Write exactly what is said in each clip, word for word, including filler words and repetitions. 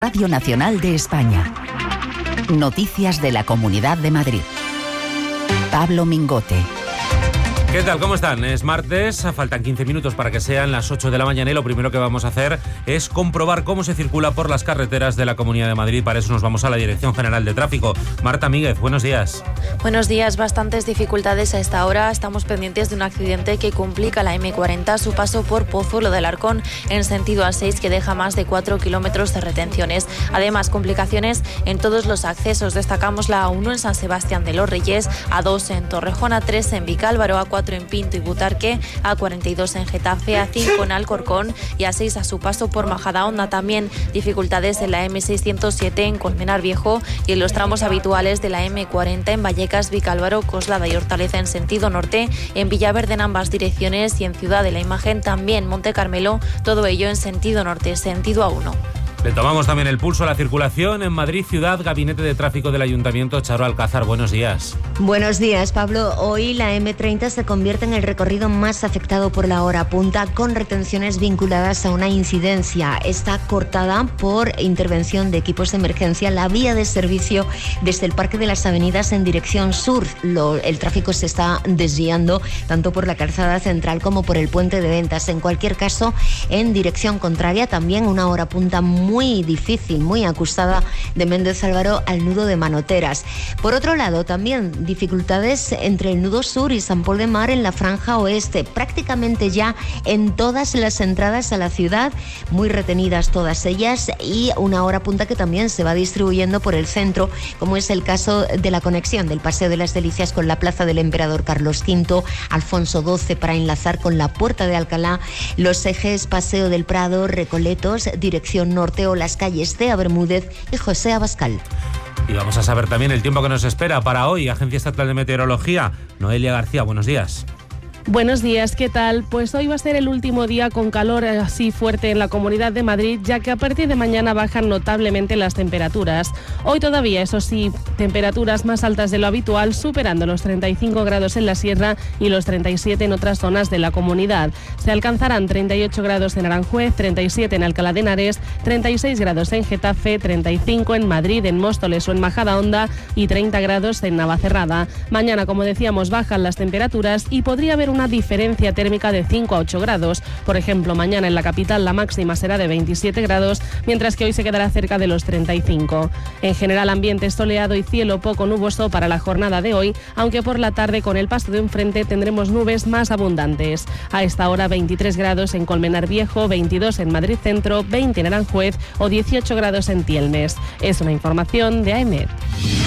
Radio Nacional de España. Noticias de la Comunidad de Madrid. Pablo Mingote. ¿Qué tal? ¿Cómo están? Es martes, faltan quince minutos para que sean las ocho de la mañana y lo primero que vamos a hacer es comprobar cómo se circula por las carreteras de la Comunidad de Madrid. Para eso nos vamos a la Dirección General de Tráfico. Marta Míguez, buenos días. Buenos días, bastantes dificultades a esta hora. Estamos pendientes de un accidente que complica la eme cuarenta a su paso por Pozuelo del Arcón en sentido A seis, que deja más de cuatro kilómetros de retenciones. Además, complicaciones en todos los accesos. Destacamos la A uno en San Sebastián de los Reyes, A dos en Torrejón, A tres en Vicálvaro, A cuatro en Pinto y Butarque, A cuarenta y dos en Getafe, A cinco en Alcorcón y A seis a su paso por Majadahonda. También dificultades en la eme seiscientos siete en Colmenar Viejo y en los tramos habituales de la eme cuarenta en Vallecas, Vicálvaro, Coslada y Hortaleza en sentido norte, en Villaverde en ambas direcciones y en Ciudad de la Imagen también Monte Carmelo, todo ello en sentido norte, sentido A uno. Le tomamos también el pulso a la circulación en Madrid Ciudad. Gabinete de Tráfico del Ayuntamiento, Charo Alcázar, buenos días. Buenos días, Pablo. Hoy la eme treinta se convierte en el recorrido más afectado por la hora punta, con retenciones vinculadas a una incidencia. Está cortada por intervención de equipos de emergencia la vía de servicio desde el Parque de las Avenidas en dirección sur. Lo, el tráfico se está desviando tanto por la calzada central como por el puente de Ventas. En cualquier caso, en dirección contraria, también una hora punta muy muy difícil, muy acusada de Méndez Álvaro al nudo de Manoteras. Por otro lado, también dificultades entre el nudo sur y San Pol de Mar en la franja oeste, prácticamente ya en todas las entradas a la ciudad, muy retenidas todas ellas, y una hora punta que también se va distribuyendo por el centro, como es el caso de la conexión del Paseo de las Delicias con la Plaza del Emperador Carlos quinto, Alfonso doce para enlazar con la Puerta de Alcalá, los ejes Paseo del Prado, Recoletos, dirección norte, o las calles Cea Bermúdez y José Abascal. Y vamos a saber también el tiempo que nos espera para hoy. Agencia Estatal de Meteorología, Noelia García, buenos días. Buenos días, ¿qué tal? Pues hoy va a ser el último día con calor así fuerte en la Comunidad de Madrid, ya que a partir de mañana bajan notablemente las temperaturas. Hoy todavía, eso sí, temperaturas más altas de lo habitual, superando los treinta y cinco grados en la sierra y los treinta y siete en otras zonas de la comunidad. Se alcanzarán treinta y ocho grados en Aranjuez, treinta y siete en Alcalá de Henares, treinta y seis grados en Getafe, treinta y cinco en Madrid, en Móstoles o en Majadahonda y treinta grados en Navacerrada. Mañana, como decíamos, bajan las temperaturas y podría haber una diferencia térmica de cinco a ocho grados. Por ejemplo, mañana en la capital la máxima será de veintisiete grados, mientras que hoy se quedará cerca de los treinta y cinco. En general, ambiente soleado y cielo poco nuboso para la jornada de hoy, aunque por la tarde con el paso de un frente tendremos nubes más abundantes. A esta hora veintitrés grados en Colmenar Viejo, veintidós en Madrid Centro, veinte en Aranjuez o dieciocho grados en Tielmes. Es una información de A E M E D.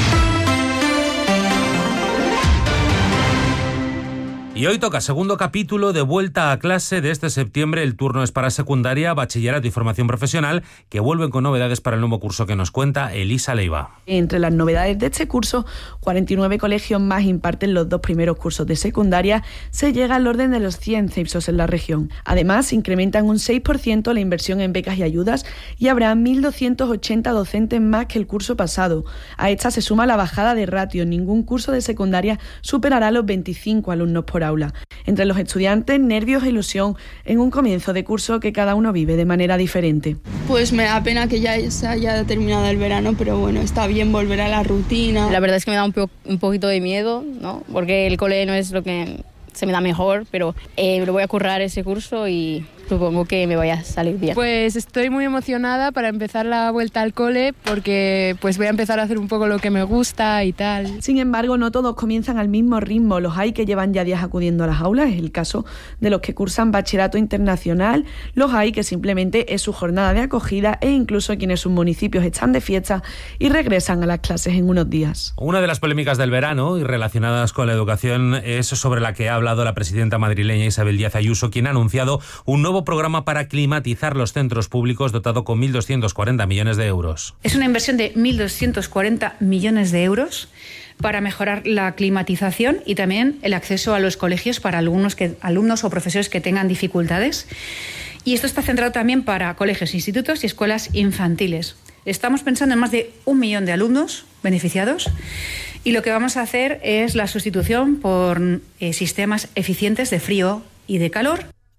Y hoy toca segundo capítulo de Vuelta a Clase de este septiembre. El turno es para secundaria, bachillerato y formación profesional, que vuelven con novedades para el nuevo curso que nos cuenta Elisa Leiva. Entre las novedades de este curso, cuarenta y nueve colegios más imparten los dos primeros cursos de secundaria. Se llega al orden de los cien C I P S O S en la región. Además, incrementan un seis por ciento la inversión en becas y ayudas y habrá mil doscientos ochenta docentes más que el curso pasado. A esta se suma la bajada de ratio. Ningún curso de secundaria superará los veinticinco alumnos por aula. Entre los estudiantes, nervios e ilusión en un comienzo de curso que cada uno vive de manera diferente. Pues me da pena que ya se haya terminado el verano, pero bueno, está bien volver a la rutina. La verdad es que me da un, po- un poquito de miedo, ¿no? Porque el cole no es lo que se me da mejor, pero eh, lo voy a currar ese curso y supongo que me vaya a salir bien. Pues estoy muy emocionada para empezar la vuelta al cole porque pues voy a empezar a hacer un poco lo que me gusta y tal. Sin embargo, no todos comienzan al mismo ritmo. Los hay que llevan ya días acudiendo a las aulas, es el caso de los que cursan bachillerato internacional, los hay que simplemente es su jornada de acogida e incluso quienes sus municipios están de fiesta y regresan a las clases en unos días. Una de las polémicas del verano y relacionadas con la educación es sobre la que ha hablado la presidenta madrileña Isabel Díaz Ayuso, quien ha anunciado un nuevo programa para climatizar los centros públicos dotado con mil doscientos cuarenta millones de euros. Es una inversión de mil doscientos cuarenta millones de euros para mejorar la climatización y también el acceso a los colegios para alumnos, que, alumnos o profesores que tengan dificultades. Y esto está centrado también para colegios, institutos y escuelas infantiles. Estamos pensando en más de un millón de alumnos beneficiados y lo que vamos a hacer es la sustitución por eh, sistemas eficientes de frío y de calor.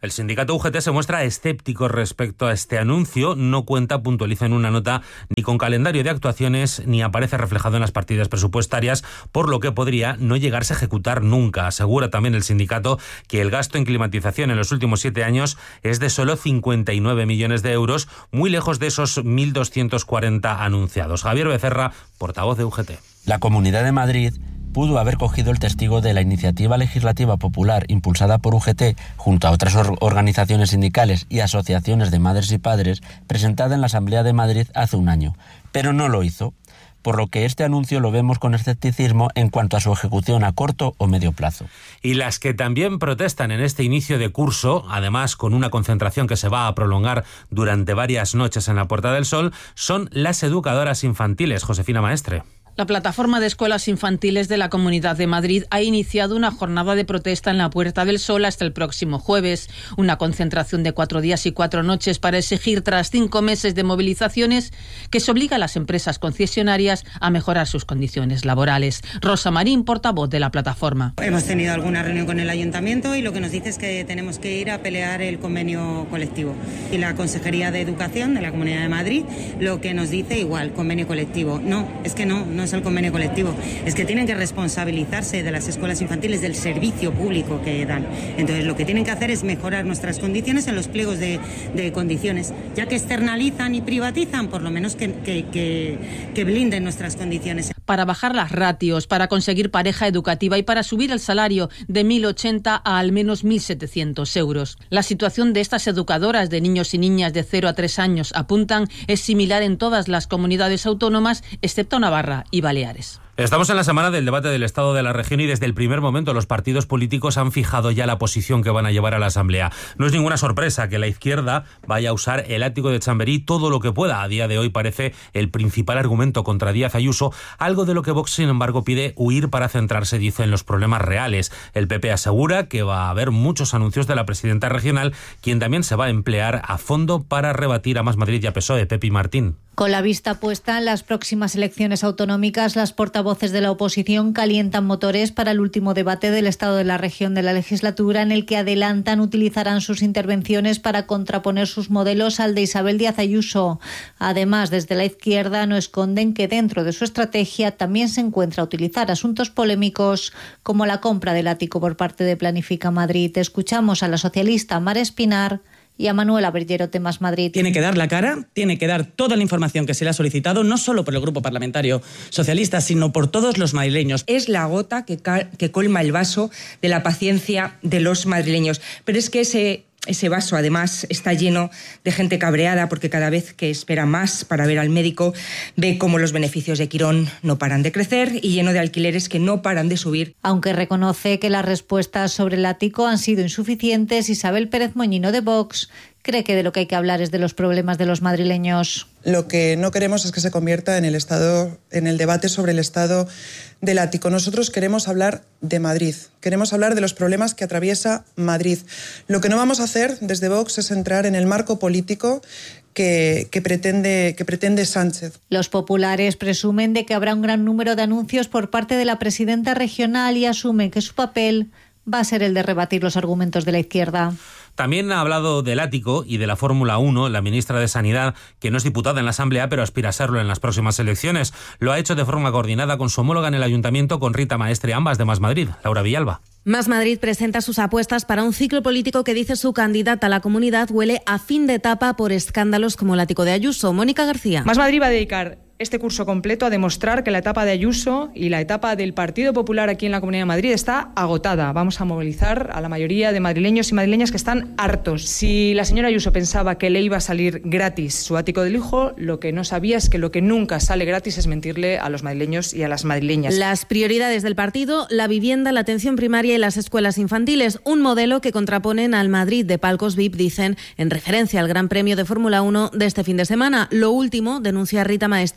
El sindicato U G T se muestra escéptico respecto a este anuncio. No cuenta, puntualiza en una nota, ni con calendario de actuaciones ni aparece reflejado en las partidas presupuestarias, por lo que podría no llegarse a ejecutar nunca. Asegura también el sindicato que el gasto en climatización en los últimos siete años es de solo cincuenta y nueve millones de euros, muy lejos de esos mil doscientos cuarenta anunciados. Javier Becerra, portavoz de U G T. La Comunidad de Madrid pudo haber cogido el testigo de la iniciativa legislativa popular impulsada por U G T junto a otras or- organizaciones sindicales y asociaciones de madres y padres presentada en la Asamblea de Madrid hace un año, pero no lo hizo, por lo que este anuncio lo vemos con escepticismo en cuanto a su ejecución a corto o medio plazo. Y las que también protestan en este inicio de curso, además con una concentración que se va a prolongar durante varias noches en la Puerta del Sol, son las educadoras infantiles. Josefina Maestre. La plataforma de escuelas infantiles de la Comunidad de Madrid ha iniciado una jornada de protesta en la Puerta del Sol hasta el próximo jueves. Una concentración de cuatro días y cuatro noches para exigir, tras cinco meses de movilizaciones, que se obliga a las empresas concesionarias a mejorar sus condiciones laborales. Rosa Marín, portavoz de la plataforma. Hemos tenido alguna reunión con el ayuntamiento y lo que nos dice es que tenemos que ir a pelear el convenio colectivo. Y la Consejería de Educación de la Comunidad de Madrid lo que nos dice igual, convenio colectivo. No, es que no, no es el convenio colectivo, es que tienen que responsabilizarse de las escuelas infantiles, del servicio público que dan. Entonces lo que tienen que hacer es mejorar nuestras condiciones en los pliegos de, de condiciones, ya que externalizan y privatizan, por lo menos que, que, que, que blinden nuestras condiciones. Para bajar las ratios, para conseguir pareja educativa y para subir el salario de mil ochenta a al menos mil setecientos euros. La situación de estas educadoras de niños y niñas de cero a tres años, apuntan, es similar en todas las comunidades autónomas, excepto Navarra y Baleares. Estamos en la semana del debate del Estado de la región y desde el primer momento los partidos políticos han fijado ya la posición que van a llevar a la Asamblea. No es ninguna sorpresa que la izquierda vaya a usar el ático de Chamberí todo lo que pueda. A día de hoy parece el principal argumento contra Díaz Ayuso, algo de lo que Vox, sin embargo, pide huir para centrarse, dice, en los problemas reales. El P P asegura que va a haber muchos anuncios de la presidenta regional, quien también se va a emplear a fondo para rebatir a Más Madrid y a P S O E. Pepi Martín. Con la vista puesta en las próximas elecciones autonómicas, las portavoces de la oposición calientan motores para el último debate del Estado de la región de la legislatura, en el que adelantan utilizarán sus intervenciones para contraponer sus modelos al de Isabel Díaz Ayuso. Además, desde la izquierda no esconden que dentro de su estrategia también se encuentra utilizar asuntos polémicos como la compra del ático por parte de Planifica Madrid. Escuchamos a la socialista Mar Espinar y a Manuela Berllero de Más Madrid. Tiene que dar la cara, tiene que dar toda la información que se le ha solicitado, no solo por el Grupo Parlamentario Socialista, sino por todos los madrileños. Es la gota que, ca- que colma el vaso de la paciencia de los madrileños. Pero es que ese... Ese vaso, además, está lleno de gente cabreada porque cada vez que espera más para ver al médico ve cómo los beneficios de Quirón no paran de crecer y lleno de alquileres que no paran de subir. Aunque reconoce que las respuestas sobre el ático han sido insuficientes, Isabel Pérez Moñino de Vox cree que de lo que hay que hablar es de los problemas de los madrileños. Lo que no queremos es que se convierta en el estado, en el debate sobre el estado del ático. Nosotros queremos hablar de Madrid, queremos hablar de los problemas que atraviesa Madrid. Lo que no vamos a hacer desde Vox es entrar en el marco político que, que, pretende, que pretende Sánchez. Los populares presumen de que habrá un gran número de anuncios por parte de la presidenta regional y asumen que su papel va a ser el de rebatir los argumentos de la izquierda. También ha hablado del ático y de la Fórmula uno la ministra de Sanidad, que no es diputada en la Asamblea, pero aspira a serlo en las próximas elecciones. Lo ha hecho de forma coordinada con su homóloga en el Ayuntamiento, con Rita Maestre, ambas de Más Madrid. Laura Villalba. Más Madrid presenta sus apuestas para un ciclo político que, dice su candidata a la comunidad, huele a fin de etapa por escándalos como el ático de Ayuso. Mónica García. Más Madrid va a dedicar este curso completo a demostrar que la etapa de Ayuso y la etapa del Partido Popular aquí en la Comunidad de Madrid está agotada. Vamos a movilizar a la mayoría de madrileños y madrileñas que están hartos. Si la señora Ayuso pensaba que le iba a salir gratis su ático del hijo, lo que no sabía es que lo que nunca sale gratis es mentirle a los madrileños y a las madrileñas. Las prioridades del partido: la vivienda, la atención primaria y las escuelas infantiles. Un modelo que contraponen al Madrid de palcos V I P, dicen, en referencia al Gran Premio de Fórmula uno de este fin de semana. Lo último, denuncia Rita Maestre,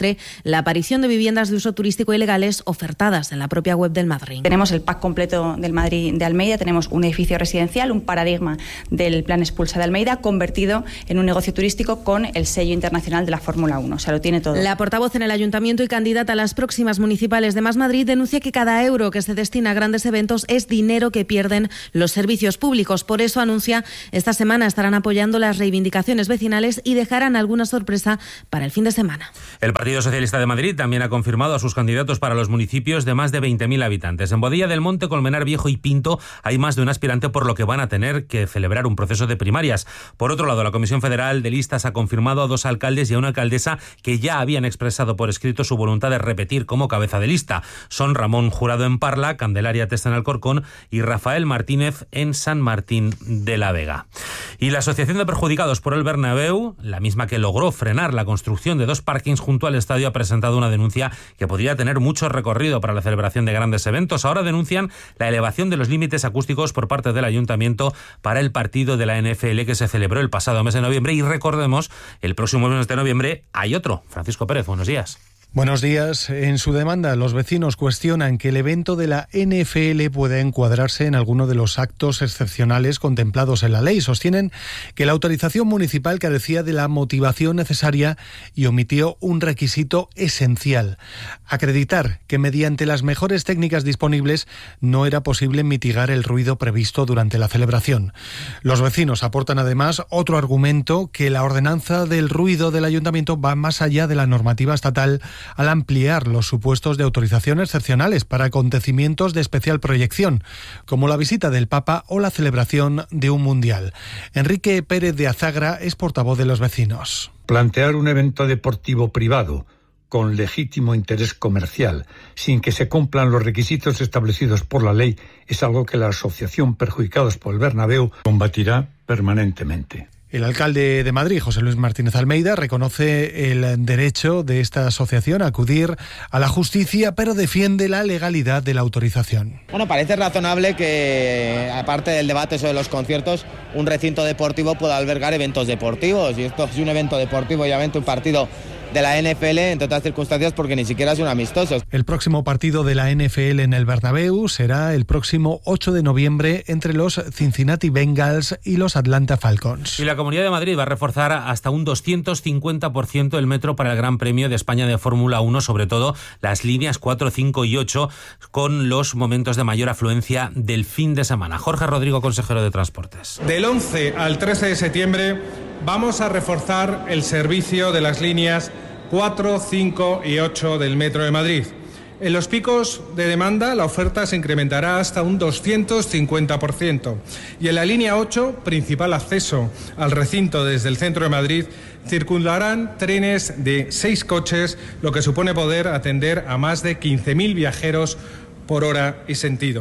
sobre la aparición de viviendas de uso turístico ilegales ofertadas en la propia web del Madrid. Tenemos el pack completo del Madrid de Almeida, tenemos un edificio residencial, un paradigma del plan Expulsa de Almeida convertido en un negocio turístico con el sello internacional de la Fórmula uno, o sea, lo tiene todo. La portavoz en el Ayuntamiento y candidata a las próximas municipales de Más Madrid denuncia que cada euro que se destina a grandes eventos es dinero que pierden los servicios públicos. Por eso anuncia esta semana estarán apoyando las reivindicaciones vecinales y dejarán alguna sorpresa para el fin de semana. El Partido Socialista de Madrid también ha confirmado a sus candidatos para los municipios de más de veinte mil habitantes. En Boadilla del Monte, Colmenar Viejo y Pinto hay más de un aspirante, por lo que van a tener que celebrar un proceso de primarias. Por otro lado, la Comisión Federal de Listas ha confirmado a dos alcaldes y a una alcaldesa que ya habían expresado por escrito su voluntad de repetir como cabeza de lista. Son Ramón Jurado en Parla, Candelaria Testa en Alcorcón y Rafael Martínez en San Martín de la Vega. Y la Asociación de Perjudicados por el Bernabéu, la misma que logró frenar la construcción de dos parkings junto al estadio, ha presentado una denuncia que podría tener mucho recorrido para la celebración de grandes eventos. Ahora denuncian la elevación de los límites acústicos por parte del Ayuntamiento para el partido de la N F L que se celebró el pasado mes de noviembre. Y recordemos, el próximo mes de noviembre hay otro. Francisco Pérez, buenos días. Buenos días. En su demanda, los vecinos cuestionan que el evento de la N F L pueda encuadrarse en alguno de los actos excepcionales contemplados en la ley. Sostienen que la autorización municipal carecía de la motivación necesaria y omitió un requisito esencial: acreditar que mediante las mejores técnicas disponibles no era posible mitigar el ruido previsto durante la celebración. Los vecinos aportan además otro argumento: que la ordenanza del ruido del ayuntamiento va más allá de la normativa estatal al ampliar los supuestos de autorización excepcionales para acontecimientos de especial proyección, como la visita del Papa o la celebración de un mundial. Enrique Pérez de Azagra es portavoz de los vecinos. Plantear un evento deportivo privado con legítimo interés comercial, sin que se cumplan los requisitos establecidos por la ley, es algo que la Asociación Perjudicados por el Bernabéu combatirá permanentemente. El alcalde de Madrid, José Luis Martínez Almeida, reconoce el derecho de esta asociación a acudir a la justicia, pero defiende la legalidad de la autorización. Bueno, parece razonable que, aparte del debate sobre los conciertos, un recinto deportivo pueda albergar eventos deportivos. Y esto es un evento deportivo, obviamente un partido de la N F L, entre otras circunstancias, porque ni siquiera son amistosos. El próximo partido de la N F L en el Bernabéu será el próximo ocho de noviembre entre los Cincinnati Bengals y los Atlanta Falcons. Y la Comunidad de Madrid va a reforzar hasta un doscientos cincuenta por ciento el metro para el Gran Premio de España de Fórmula uno, sobre todo las líneas cuatro, cinco y ocho, con los momentos de mayor afluencia del fin de semana. Jorge Rodrigo, consejero de Transportes. Del once al trece de septiembre vamos a reforzar el servicio de las líneas cuatro, cinco y ocho del Metro de Madrid. En los picos de demanda la oferta se incrementará hasta un doscientos cincuenta por ciento y en la línea ocho, principal acceso al recinto desde el centro de Madrid, circularán trenes de seis coches, lo que supone poder atender a más de quince mil viajeros por hora y sentido.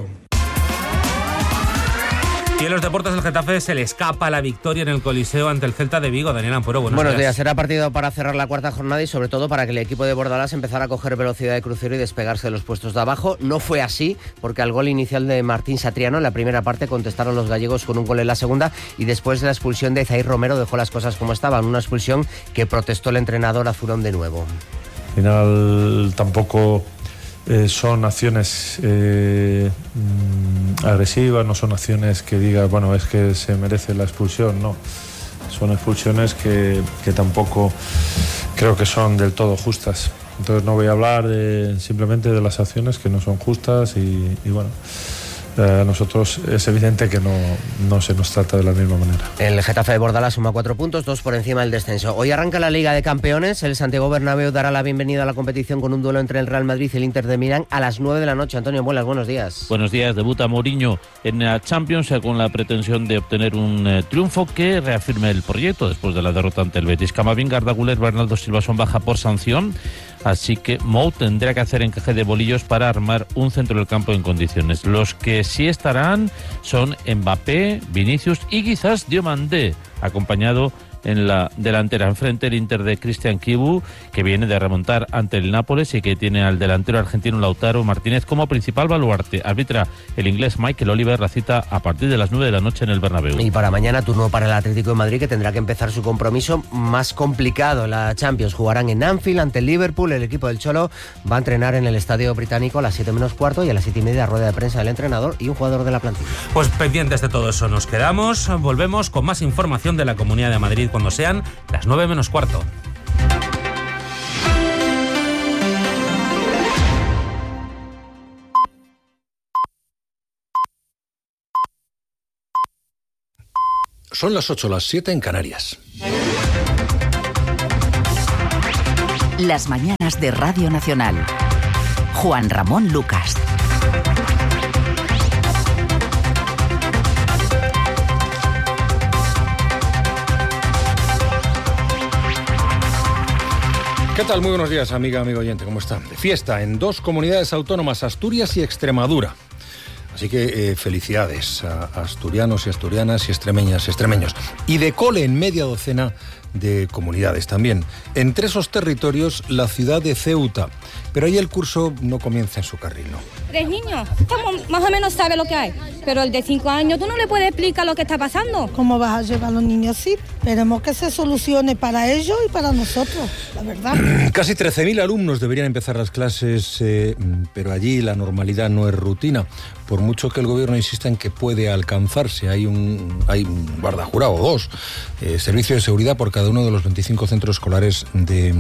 Y en los deportes del Getafe se le escapa la victoria en el Coliseo ante el Celta de Vigo. Daniel Ampuro, buenos, buenos días. días. Será partido para cerrar la cuarta jornada y sobre todo para que el equipo de Bordalás empezara a coger velocidad de crucero y despegarse de los puestos de abajo. No fue así, porque al gol inicial de Martín Satriano en la primera parte contestaron los gallegos con un gol en la segunda, y después de la expulsión de Zair Romero dejó las cosas como estaban. Una expulsión que protestó el entrenador Azurón de nuevo. Al final tampoco... Eh, son acciones eh, mm, agresivas, no son acciones que digas, bueno, es que se merece la expulsión, no. Son expulsiones que, que tampoco creo que son del todo justas. Entonces no voy a hablar de, simplemente de las acciones que no son justas y, y bueno... A nosotros es evidente que no, no se nos trata de la misma manera. El Getafe de Bordalás suma cuatro puntos, dos por encima del descenso. Hoy arranca la Liga de Campeones. El Santiago Bernabéu dará la bienvenida a la competición con un duelo entre el Real Madrid y el Inter de Milán a las nueve de la noche. Antonio Muelas, buenos días. Buenos días. Debuta Mourinho en la Champions con la pretensión de obtener un eh, triunfo que reafirme el proyecto después de la derrota ante el Betis. Camavinga, Arda Güler, Bernardo Silva son baja por sanción. Así que Mou tendrá que hacer encaje de bolillos para armar un centro del campo en condiciones. Los que sí estarán son Mbappé, Vinicius y quizás Diomandé, acompañado en la delantera. Enfrente el Inter de Cristian Chivu, que viene de remontar ante el Nápoles y que tiene al delantero argentino Lautaro Martínez como principal baluarte. Arbitra el inglés Michael Oliver. La cita a partir de las nueve de la noche en el Bernabéu. Y para mañana turno para el Atlético de Madrid, que tendrá que empezar su compromiso más complicado. La Champions jugarán en Anfield ante el Liverpool. El equipo del Cholo va a entrenar en el Estadio Británico a las siete menos cuarto y a las siete y media rueda de prensa del entrenador y un jugador de la plantilla. Pues pendientes de todo eso nos quedamos. Volvemos con más información de la Comunidad de Madrid cuando sean las nueve menos cuarto. Son las ocho, las siete en Canarias. Las mañanas de Radio Nacional. Juan Ramón Lucas. ¿Qué tal? Muy buenos días, amiga, amigo oyente. ¿Cómo está? De fiesta en dos comunidades autónomas, Asturias y Extremadura. Así que eh, felicidades a asturianos y asturianas y extremeñas y extremeños. Y de cole en media docena de comunidades también. Entre esos territorios, la ciudad de Ceuta. Pero ahí el curso no comienza en su carril, ¿no? Tres niños, estamos, más o menos sabe lo que hay. Pero el de cinco años, tú no le puedes explicar lo que está pasando. ¿Cómo vas a llevar a los niños así? Esperemos que se solucione para ellos y para nosotros, la verdad. Casi trece mil alumnos deberían empezar las clases, eh, pero allí la normalidad no es rutina. Por mucho que el gobierno insista en que puede alcanzarse, hay un, hay un guardajurado o dos, eh, servicio de seguridad por cada uno de los veinticinco centros escolares de,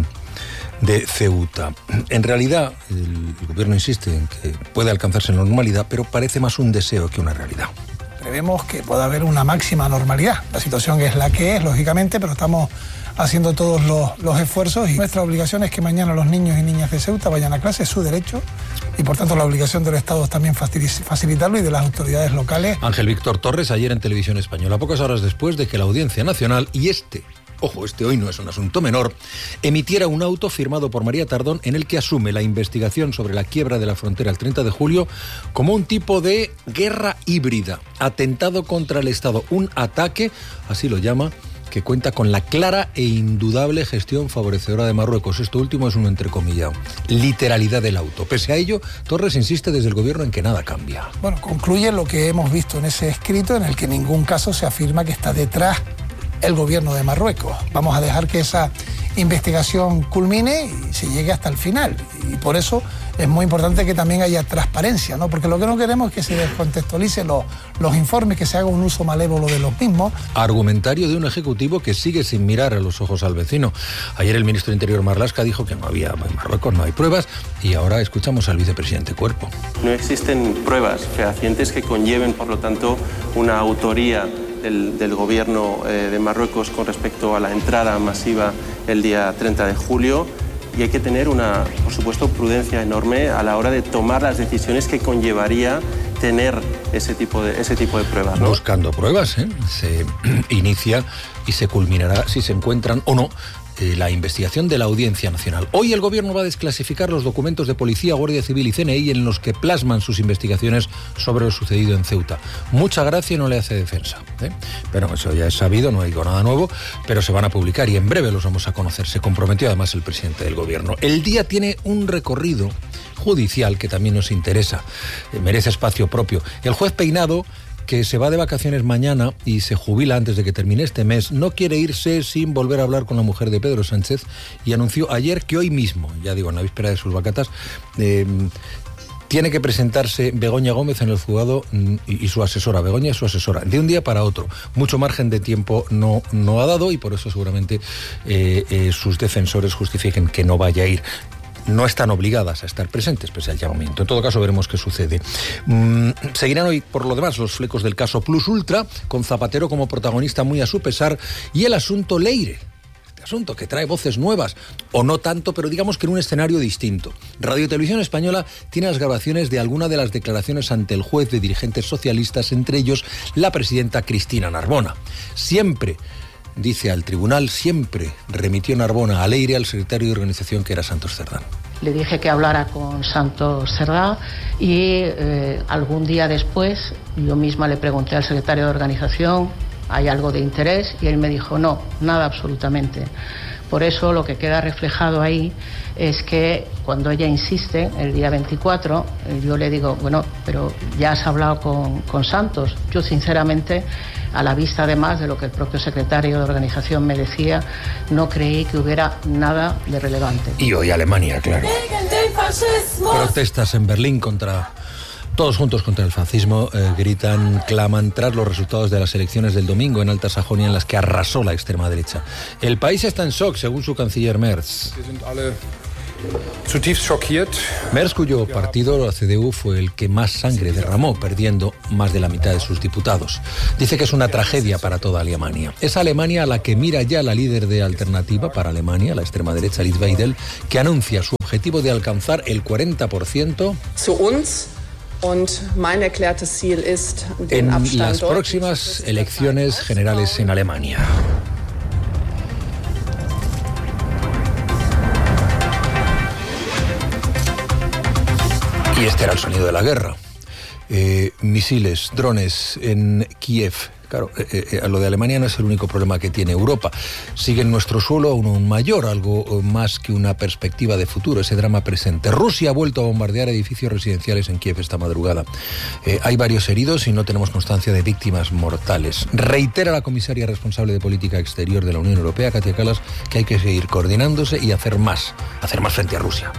de Ceuta. En realidad, el, el gobierno insiste en que puede alcanzarse la normalidad, pero parece más un deseo que una realidad. Prevemos que pueda haber una máxima normalidad. La situación es la que es, lógicamente, pero estamos haciendo todos los, los esfuerzos y nuestra obligación es que mañana los niños y niñas de Ceuta vayan a clase, es su derecho, y por tanto la obligación del Estado es también facilitarlo y de las autoridades locales. Ángel Víctor Torres ayer en Televisión Española, pocas horas después de que la Audiencia Nacional y este, ojo, este hoy no es un asunto menor, emitiera un auto firmado por María Tardón en el que asume la investigación sobre la quiebra de la frontera el treinta de julio como un tipo de guerra híbrida, atentado contra el Estado, un ataque, así lo llama, que cuenta con la clara e indudable gestión favorecedora de Marruecos. Esto último es un entrecomillado. Literalidad del auto. Pese a ello, Torres insiste desde el gobierno en que nada cambia. Bueno, concluye lo que hemos visto en ese escrito, en el que en ningún caso se afirma que está detrás el gobierno de Marruecos. Vamos a dejar que esa investigación culmine y se llegue hasta el final. Y por eso es muy importante que también haya transparencia, ¿no? Porque lo que no queremos es que se descontextualicen los, los informes, que se haga un uso malévolo de los mismos. Argumentario de un ejecutivo que sigue sin mirar a los ojos al vecino. Ayer el ministro de Interior Marlaska dijo que no había, en Marruecos no hay pruebas, y ahora escuchamos al vicepresidente Cuerpo. No existen pruebas fehacientes que conlleven, por lo tanto, una autoría Del, del gobierno eh, de Marruecos con respecto a la entrada masiva el día treinta de julio, y hay que tener una, por supuesto, prudencia enorme a la hora de tomar las decisiones que conllevaría tener ese tipo de, ese tipo de pruebas, ¿no? Buscando pruebas, ¿eh? Se inicia y se culminará, si se encuentran o no, eh, la investigación de la Audiencia Nacional. Hoy el gobierno va a desclasificar los documentos de Policía, Guardia Civil y C N I en los que plasman sus investigaciones sobre lo sucedido en Ceuta. Mucha gracia no le hace defensa, ¿eh? Pero eso ya es sabido, no hay nada nuevo, pero se van a publicar y en breve los vamos a conocer. Se comprometió además el presidente del gobierno. El día tiene un recorrido judicial que también nos interesa, eh, merece espacio propio. El juez Peinado, que se va de vacaciones mañana y se jubila antes de que termine este mes, no quiere irse sin volver a hablar con la mujer de Pedro Sánchez y anunció ayer que hoy mismo, ya digo, en la víspera de sus vacatas, eh, tiene que presentarse Begoña Gómez en el juzgado y, y su asesora, Begoña es su asesora, de un día para otro. Mucho margen de tiempo no, no ha dado y por eso seguramente eh, eh, sus defensores justifiquen que no vaya a ir. No están obligadas a estar presentes pese al llamamiento. En todo caso, veremos qué sucede. Mm, seguirán hoy, por lo demás, los flecos del caso Plus Ultra, con Zapatero como protagonista muy a su pesar, y el asunto Leire. Este asunto que trae voces nuevas, o no tanto, pero digamos que en un escenario distinto. Radio y Televisión Española tiene las grabaciones de alguna de las declaraciones ante el juez de dirigentes socialistas, entre ellos la presidenta Cristina Narbona. Siempre, dice al tribunal, siempre remitió Narbona a Leire al secretario de organización que era Santos Cerdán. Le dije que hablara con Santos Cerdán y eh, algún día después yo misma le pregunté al secretario de organización ¿hay algo de interés? Y él me dijo, no, nada absolutamente. Por eso lo que queda reflejado ahí es que cuando ella insiste, el día veinticuatro, yo le digo, bueno, pero ya has hablado con, con Santos. Yo sinceramente, a la vista además de lo que el propio secretario de organización me decía, no creí que hubiera nada de relevante. Y hoy Alemania, claro. Protestas en Berlín contra... Todos juntos contra el fascismo, eh, gritan, claman tras los resultados de las elecciones del domingo en Alta Sajonia, en las que arrasó la extrema derecha. El país está en shock, según su canciller Merz. Merz, cuyo partido, la C D U, fue el que más sangre derramó, perdiendo más de la mitad de sus diputados. Dice que es una tragedia para toda Alemania. Es Alemania a la que mira ya la líder de Alternativa para Alemania, la extrema derecha Alice Weidel, que anuncia su objetivo de alcanzar el cuarenta por ciento. En las próximas elecciones generales en Alemania. Y este era el sonido de la guerra. Eh, misiles, drones en Kiev. Claro, eh, eh, lo de Alemania no es el único problema que tiene Europa. Sigue en nuestro suelo aún mayor, algo más que una perspectiva de futuro, ese drama presente. Rusia ha vuelto a bombardear edificios residenciales en Kiev esta madrugada. Eh, hay varios heridos y no tenemos constancia de víctimas mortales. Reitera la comisaria responsable de política exterior de la Unión Europea, Kaja Kallas, que hay que seguir coordinándose y hacer más, hacer más frente a Rusia.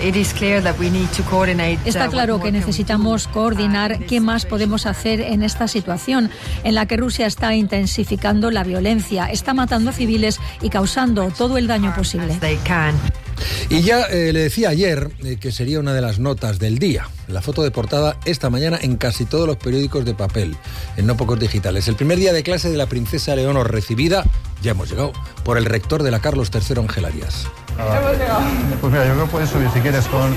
Está claro que necesitamos coordinar qué más podemos hacer en esta situación en la que Rusia está intensificando la violencia, está matando a civiles y causando todo el daño posible. Y ya eh, le decía ayer eh, que sería una de las notas del día. La foto de portada esta mañana en casi todos los periódicos de papel, en no pocos digitales. El primer día de clase de la princesa Leonor, recibida, ya hemos llegado, por el rector de la Carlos tercero, Ángel Arias. Ah, pues mira, yo creo que puedes subir si quieres con...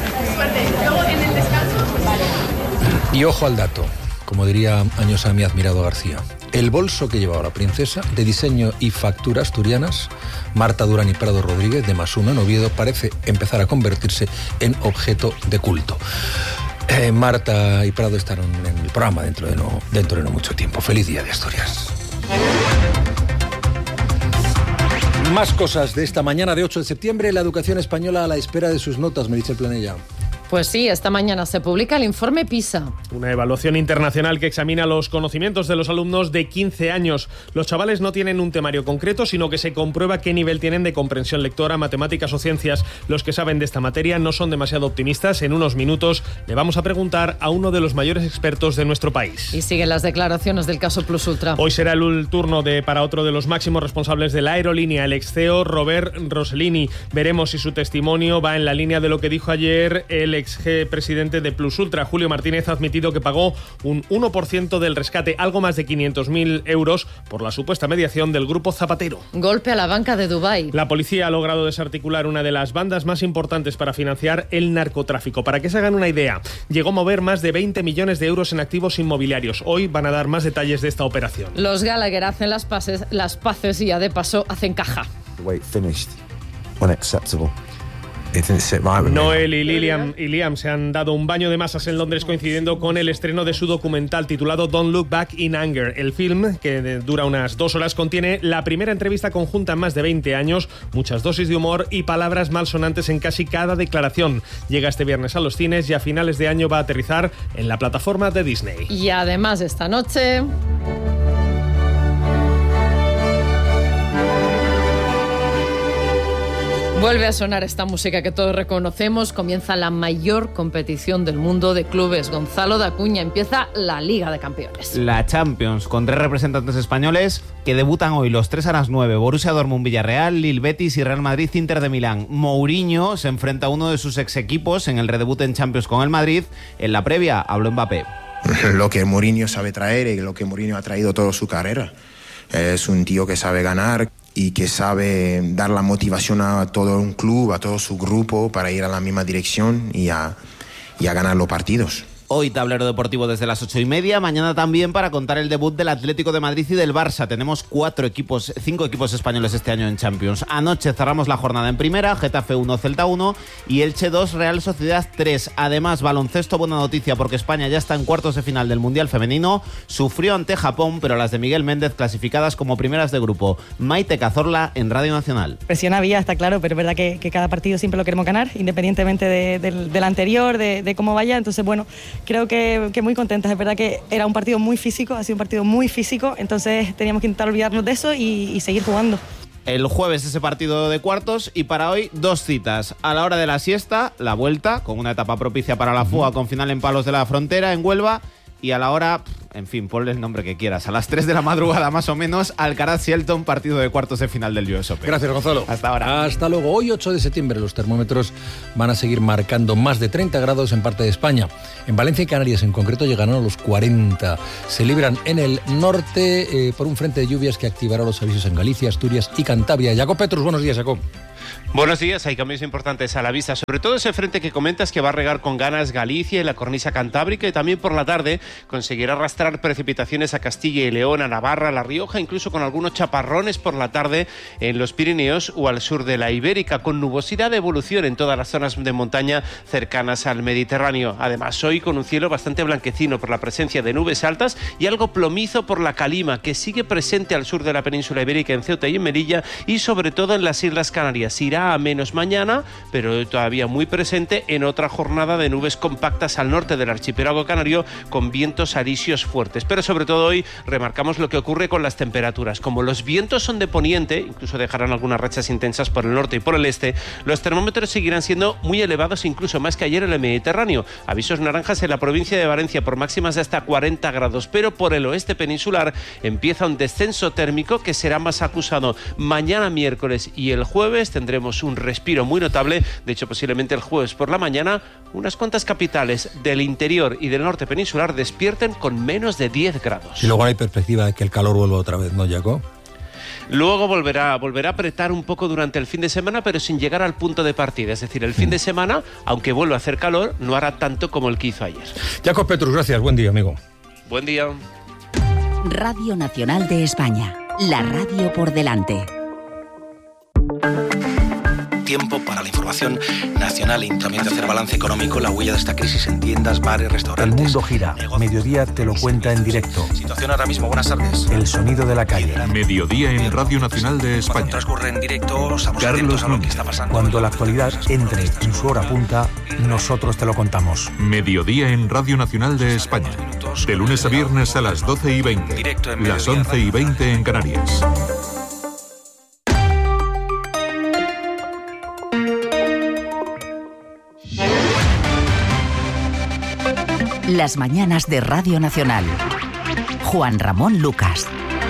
Y ojo al dato, como diría años a mi admirado García. El bolso que llevaba la princesa, de diseño y factura asturianas, Marta Durán y Prado Rodríguez, de Masuno en Oviedo, parece empezar a convertirse en objeto de culto. Eh, Marta y Prado estarán en el programa dentro de, no, dentro de no mucho tiempo. Feliz día de Asturias. Más cosas de esta mañana de ocho de septiembre. La educación española a la espera de sus notas, me dice el Planella. Pues sí, esta mañana se publica el informe PISA. Una evaluación internacional que examina los conocimientos de los alumnos de quince años. Los chavales no tienen un temario concreto, sino que se comprueba qué nivel tienen de comprensión lectora, matemáticas o ciencias. Los que saben de esta materia no son demasiado optimistas. En unos minutos le vamos a preguntar a uno de los mayores expertos de nuestro país. Y siguen las declaraciones del caso Plus Ultra. Hoy será el turno de para otro de los máximos responsables de la aerolínea, el ex C E O Robert Rossellini. Veremos si su testimonio va en la línea de lo que dijo ayer el ex presidente de Plus Ultra. Julio Martínez ha admitido que pagó un uno por ciento del rescate, algo más de quinientos mil euros, por la supuesta mediación del grupo Zapatero. Golpe a la banca de Dubái. La policía ha logrado desarticular una de las bandas más importantes para financiar el narcotráfico. Para que se hagan una idea, llegó a mover más de veinte millones de euros en activos inmobiliarios. Hoy van a dar más detalles de esta operación. Los Gallagher hacen las paces, las paces y ya de paso hacen caja. Wait, finished. Unacceptable. Noel y Liam, y Liam se han dado un baño de masas en Londres coincidiendo con el estreno de su documental titulado Don't Look Back in Anger. El film, que dura unas dos horas, contiene la primera entrevista conjunta en más de veinte años, muchas dosis de humor y palabras malsonantes en casi cada declaración. Llega este viernes a los cines y a finales de año va a aterrizar en la plataforma de Disney. Y además esta noche... vuelve a sonar esta música que todos reconocemos. Comienza la mayor competición del mundo de clubes. Gonzalo de Acuña, empieza la Liga de Campeones. La Champions, con tres representantes españoles que debutan hoy los tres a las nueve. Borussia Dortmund, Villarreal, Lille Betis y Real Madrid, Inter de Milán. Mourinho se enfrenta a uno de sus ex equipos en el redebut en Champions con el Madrid. En la previa habló Mbappé. Lo que Mourinho sabe traer y lo que Mourinho ha traído toda su carrera. Es un tío que sabe ganar y que sabe dar la motivación a todo un club, a todo su grupo para ir a la misma dirección y a, y a ganar los partidos. Hoy tablero deportivo desde las ocho y media, mañana también para contar el debut del Atlético de Madrid y del Barça. Tenemos cuatro equipos, cinco equipos españoles este año en Champions. Anoche cerramos la jornada en primera, Getafe uno, Celta uno y Elche dos, Real Sociedad tres. Además, baloncesto, buena noticia porque España ya está en cuartos de final del Mundial Femenino. Sufrió ante Japón, pero las de Miguel Méndez clasificadas como primeras de grupo. Maite Cazorla en Radio Nacional. Presión había, está claro, pero es verdad que, que cada partido siempre lo queremos ganar, independientemente de, de, del anterior, de, de cómo vaya. Entonces, bueno, creo que, que muy contentas. Es verdad que era un partido muy físico, ha sido un partido muy físico, entonces teníamos que intentar olvidarnos de eso y, y seguir jugando. El jueves ese partido de cuartos y para hoy dos citas. A la hora de la siesta, la vuelta, con una etapa propicia para la fuga con final en Palos de la Frontera, en Huelva. Y a la hora, en fin, ponle el nombre que quieras. A las tres de la madrugada más o menos, Alcaraz-Shelton, partido de cuartos de final del U S Open. Gracias, Gonzalo. Hasta ahora. Hasta luego. Hoy, ocho de septiembre, los termómetros van a seguir marcando más de treinta grados en parte de España. En Valencia y Canarias en concreto llegarán a los cuarenta. Se libran en el norte eh, por un frente de lluvias que activará los avisos en Galicia, Asturias y Cantabria. Jacob Petrus, buenos días, Jacob. Buenos días, hay cambios importantes a la vista, sobre todo ese frente que comentas que va a regar con ganas Galicia y la cornisa cantábrica y también por la tarde conseguirá arrastrar precipitaciones a Castilla y León, a Navarra, a La Rioja, incluso con algunos chaparrones por la tarde en los Pirineos o al sur de la Ibérica, con nubosidad de evolución en todas las zonas de montaña cercanas al Mediterráneo. Además, hoy con un cielo bastante blanquecino por la presencia de nubes altas y algo plomizo por la calima que sigue presente al sur de la península ibérica en Ceuta y en Melilla y sobre todo en las Islas Canarias. Irá a menos mañana, pero todavía muy presente en otra jornada de nubes compactas al norte del archipiélago canario con vientos alisios fuertes. Pero sobre todo hoy remarcamos lo que ocurre con las temperaturas. Como los vientos son de poniente, incluso dejarán algunas rachas intensas por el norte y por el este, los termómetros seguirán siendo muy elevados, incluso más que ayer en el Mediterráneo. Avisos naranjas en la provincia de Valencia por máximas de hasta cuarenta grados, pero por el oeste peninsular empieza un descenso térmico que será más acusado. Mañana miércoles y el jueves tendremos un respiro muy notable. De hecho, posiblemente el jueves por la mañana unas cuantas capitales del interior y del norte peninsular despierten con menos de diez grados. Y luego hay perspectiva de que el calor vuelva otra vez, ¿no, Jacob? Luego volverá, volverá a apretar un poco durante el fin de semana, pero sin llegar al punto de partida. Es decir, el fin de semana, aunque vuelva a hacer calor, no hará tanto como el que hizo ayer. Jacob Petrus, gracias. Buen día, amigo. Buen día. Radio Nacional de España. La radio por delante. Tiempo para la información nacional y también de hacer balance económico, la huella de esta crisis en tiendas, bares, restaurantes. El mundo gira. Negocios. Mediodía te lo cuenta en directo. Situación ahora mismo. Buenas tardes. El sonido de la calle. Mediodía en Radio Nacional de España. Cuando transcurre en directo, estamos atentos a lo que está pasando. Cuando la actualidad entre en su hora punta, nosotros te lo contamos. Mediodía en Radio Nacional de España. De lunes a viernes a las doce y veinte. Las once y veinte en Canarias. Las mañanas de Radio Nacional. Juan Ramón Lucas.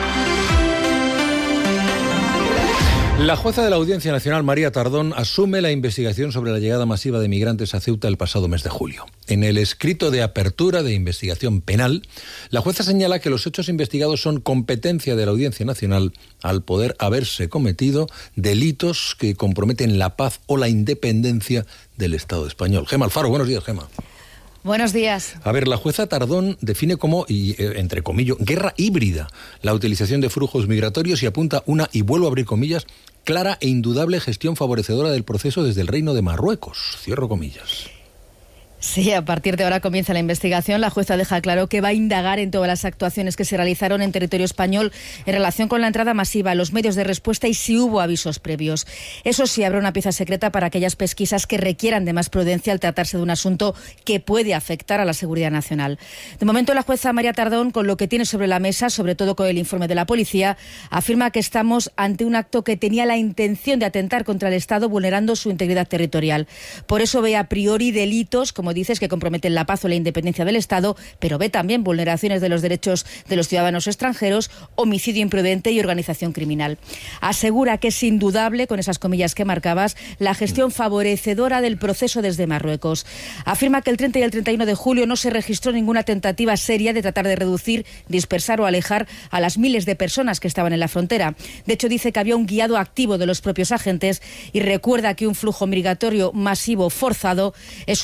La jueza de la Audiencia Nacional, María Tardón, asume la investigación sobre la llegada masiva de migrantes a Ceuta el pasado mes de julio. En el escrito de apertura de investigación penal, la jueza señala que los hechos investigados son competencia de la Audiencia Nacional al poder haberse cometido delitos que comprometen la paz o la independencia del Estado español. Gema Alfaro, buenos días, Gema. Buenos días. A ver, la jueza Tardón define como, y eh, entre comillas, guerra híbrida la utilización de flujos migratorios y apunta una, y vuelvo a abrir comillas, clara e indudable gestión favorecedora del proceso desde el Reino de Marruecos. Cierro comillas. Sí, a partir de ahora comienza la investigación. La jueza deja claro que va a indagar en todas las actuaciones que se realizaron en territorio español en relación con la entrada masiva, los medios de respuesta y si hubo avisos previos. Eso sí, habrá una pieza secreta para aquellas pesquisas que requieran de más prudencia al tratarse de un asunto que puede afectar a la seguridad nacional. De momento, la jueza María Tardón, con lo que tiene sobre la mesa, sobre todo con el informe de la policía, afirma que estamos ante un acto que tenía la intención de atentar contra el Estado, vulnerando su integridad territorial. Por eso ve a priori delitos, como dices, que comprometen la paz o la independencia del Estado, pero ve también vulneraciones de los derechos de los ciudadanos extranjeros, homicidio imprudente y organización criminal. Asegura que es indudable, con esas comillas que marcabas, la gestión favorecedora del proceso desde Marruecos. Afirma que el treinta y el treinta y uno de julio no se registró ninguna tentativa seria de tratar de reducir, dispersar o alejar a las miles de personas que estaban en la frontera. De hecho, dice que había un guiado activo de los propios agentes y recuerda que un flujo migratorio masivo forzado es uno de los métodos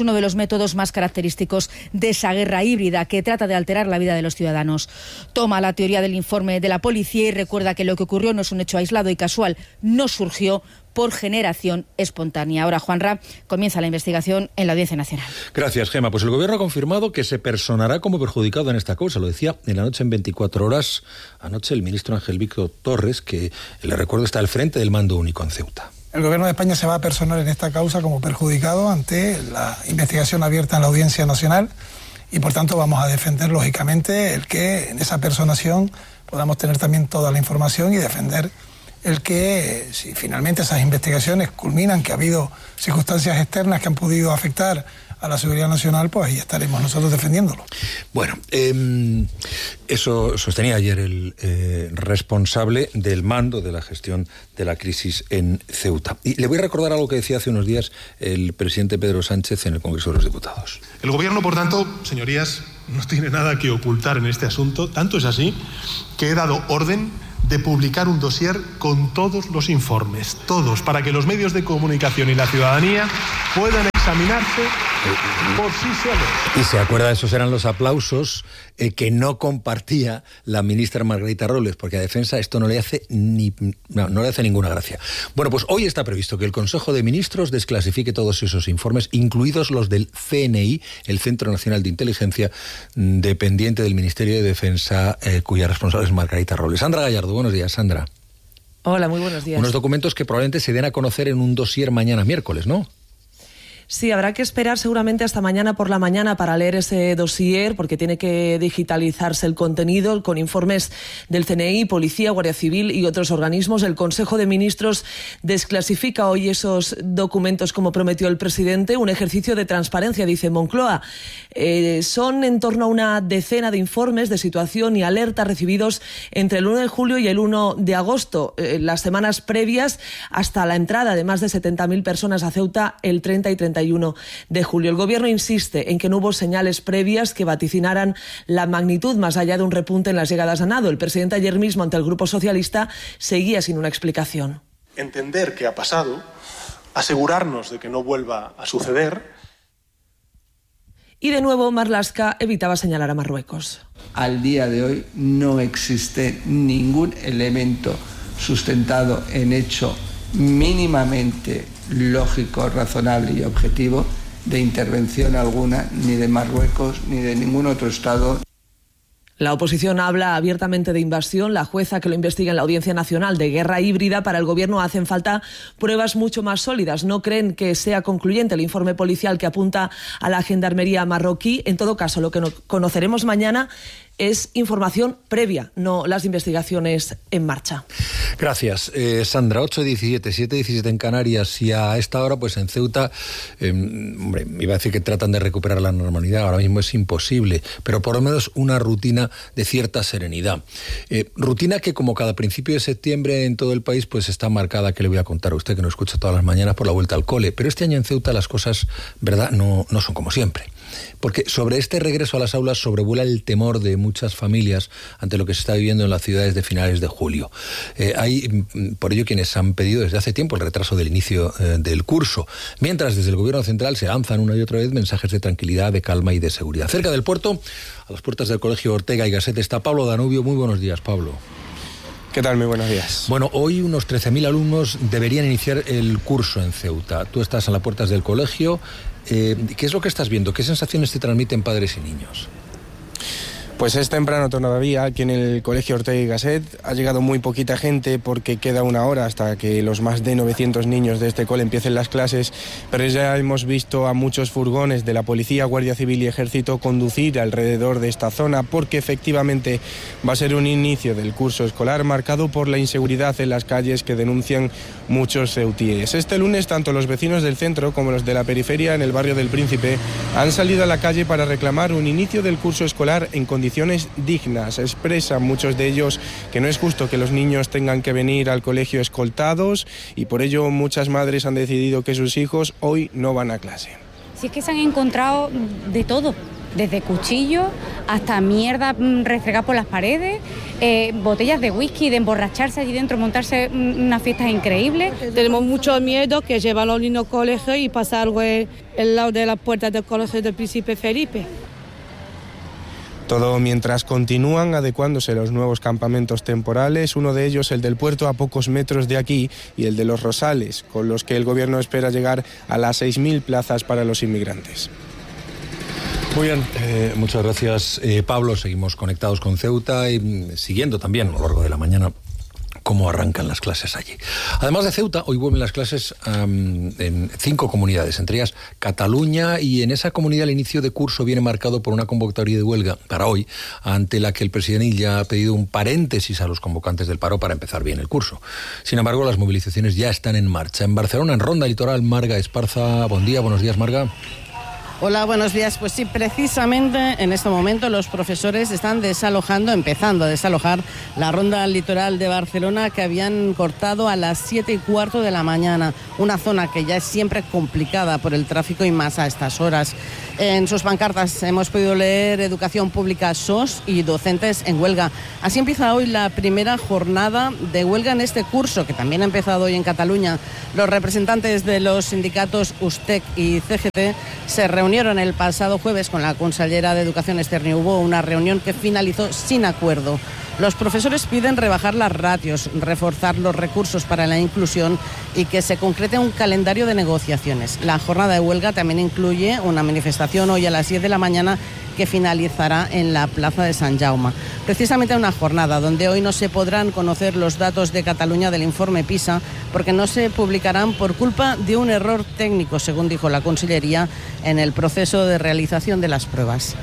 todos más característicos de esa guerra híbrida que trata de alterar la vida de los ciudadanos. Toma la teoría del informe de la policía y recuerda que lo que ocurrió no es un hecho aislado y casual, no surgió por generación espontánea. Ahora, Juanra, comienza la investigación en la Audiencia Nacional. Gracias, Gema. Pues el Gobierno ha confirmado que se personará como perjudicado en esta causa. Lo decía en la noche en veinticuatro horas. Anoche el ministro Ángel Víctor Torres, que le recuerdo está al frente del mando único en Ceuta. El Gobierno de España se va a personar en esta causa como perjudicado ante la investigación abierta en la Audiencia Nacional y, por tanto, vamos a defender, lógicamente, el que en esa personación podamos tener también toda la información y defender el que, si finalmente esas investigaciones culminan, que ha habido circunstancias externas que han podido afectar a la seguridad nacional, pues ahí estaremos nosotros defendiéndolo. Bueno, eh, eso sostenía ayer el eh, responsable del mando de la gestión de la crisis en Ceuta. Y le voy a recordar algo que decía hace unos días el presidente Pedro Sánchez en el Congreso de los Diputados. El Gobierno, por tanto, señorías, no tiene nada que ocultar en este asunto. Tanto es así que he dado orden de publicar un dossier con todos los informes, todos, para que los medios de comunicación y la ciudadanía puedan examinarse por sí solos. Y se acuerda, esos eran los aplausos eh, que no compartía la ministra Margarita Robles, porque a Defensa esto no le hace ni no, no le hace ninguna gracia. Bueno, pues hoy está previsto que el Consejo de Ministros desclasifique todos esos informes, incluidos los del C N I, el Centro Nacional de Inteligencia, dependiente del Ministerio de Defensa, eh, cuya responsable es Margarita Robles. Sandra Gallardo, buenos días, Sandra. Hola, muy buenos días. Unos documentos que probablemente se den a conocer en un dossier mañana miércoles, ¿no? Sí, habrá que esperar seguramente hasta mañana por la mañana para leer ese dossier, porque tiene que digitalizarse el contenido con informes del C N I, Policía, Guardia Civil y otros organismos. El Consejo de Ministros desclasifica hoy esos documentos como prometió el presidente, un ejercicio de transparencia, dice Moncloa. Eh, son en torno a una decena de informes de situación y alerta recibidos entre el uno de julio y el uno de agosto, eh, las semanas previas hasta la entrada de más de setenta mil personas a Ceuta el treinta y treinta y uno de julio. El Gobierno insiste en que no hubo señales previas que vaticinaran la magnitud más allá de un repunte en las llegadas a nado. El presidente ayer mismo ante el Grupo Socialista seguía sin una explicación. Entender qué ha pasado, asegurarnos de que no vuelva a suceder. Y de nuevo Marlaska evitaba señalar a Marruecos. Al día de hoy no existe ningún elemento sustentado en hecho mínimamente lógico, razonable y objetivo de intervención alguna, ni de Marruecos ni de ningún otro Estado. La oposición habla abiertamente de invasión. La jueza que lo investiga en la Audiencia Nacional de guerra híbrida. Para el Gobierno hacen falta pruebas mucho más sólidas. No creen que sea concluyente el informe policial que apunta a la gendarmería marroquí. En todo caso, lo que no conoceremos mañana es información previa, no las investigaciones en marcha. Gracias, eh, Sandra. ocho diecisiete, siete diecisiete en Canarias, y a esta hora, pues en Ceuta, eh, hombre, iba a decir que tratan de recuperar la normalidad, ahora mismo es imposible, pero por lo menos una rutina de cierta serenidad. Eh, rutina que, como cada principio de septiembre en todo el país, pues está marcada, que le voy a contar a usted, que nos escucha todas las mañanas, por la vuelta al cole. Pero este año en Ceuta las cosas, verdad, no, no son como siempre. Porque sobre este regreso a las aulas sobrevuela el temor de muchas familias ante lo que se está viviendo en las ciudades de finales de julio. Eh, hay, por ello, quienes han pedido desde hace tiempo el retraso del inicio eh, del curso, mientras desde el Gobierno Central se lanzan una y otra vez mensajes de tranquilidad, de calma y de seguridad. Cerca del puerto, a las puertas del Colegio Ortega y Gasset, está Pablo Danubio. Muy buenos días, Pablo. ¿Qué tal? Muy buenos días. Bueno, hoy unos trece mil alumnos deberían iniciar el curso en Ceuta. Tú estás a las puertas del colegio. Eh, ¿Qué es lo que estás viendo? ¿Qué sensaciones te transmiten padres y niños? Pues es temprano todavía, aquí en el Colegio Ortega y Gasset ha llegado muy poquita gente porque queda una hora hasta que los más de novecientos niños de este cole empiecen las clases, pero ya hemos visto a muchos furgones de la Policía, Guardia Civil y Ejército conducir alrededor de esta zona porque efectivamente va a ser un inicio del curso escolar marcado por la inseguridad en las calles que denuncian muchos ceutíes. Este lunes tanto los vecinos del centro como los de la periferia en el barrio del Príncipe han salido a la calle para reclamar un inicio del curso escolar en condiciones dignas. Expresan muchos de ellos que no es justo que los niños tengan que venir al colegio escoltados y por ello muchas madres han decidido que sus hijos hoy no van a clase. Si es que se han encontrado de todo, desde cuchillos hasta mierda restregada por las paredes, eh, botellas de whisky, de emborracharse allí dentro, montarse unas fiestas increíbles. Tenemos mucho miedo que llevan a los niños al colegio y pasa algo en el lado de la puerta del colegio del Príncipe Felipe. Todo mientras continúan adecuándose los nuevos campamentos temporales, uno de ellos el del puerto a pocos metros de aquí y el de Los Rosales, con los que el gobierno espera llegar a las seis mil plazas para los inmigrantes. Muy bien, eh, muchas gracias eh, Pablo. Seguimos conectados con Ceuta y mm, siguiendo también a lo largo de la mañana cómo arrancan las clases allí. Además de Ceuta, hoy vuelven las clases um, en cinco comunidades, entre ellas Cataluña, y en esa comunidad el inicio de curso viene marcado por una convocatoria de huelga para hoy, ante la que el presidente ya ha pedido un paréntesis a los convocantes del paro para empezar bien el curso. Sin embargo, las movilizaciones ya están en marcha. En Barcelona, en Ronda Litoral, Marga Esparza. Buen día, buenos días, Marga. Hola, buenos días. Pues sí, precisamente en este momento los profesores están desalojando, empezando a desalojar la ronda litoral de Barcelona, que habían cortado a las siete y cuarto de la mañana. Una zona que ya es siempre complicada por el tráfico y más a estas horas. En sus pancartas hemos podido leer Educación Pública S O S y docentes en huelga. Así empieza hoy la primera jornada de huelga en este curso, que también ha empezado hoy en Cataluña. Los representantes de los sindicatos U S T E C y C G T se reunieron el pasado jueves con la consellera de Educación Externa y hubo una reunión que finalizó sin acuerdo. Los profesores piden rebajar las ratios, reforzar los recursos para la inclusión y que se concrete un calendario de negociaciones. La jornada de huelga también incluye una manifestación hoy a las diez de la mañana que finalizará en la Plaza de Sant Jaume. Precisamente una jornada donde hoy no se podrán conocer los datos de Cataluña del informe PISA porque no se publicarán por culpa de un error técnico, según dijo la Consellería, en el proceso de realización de las pruebas.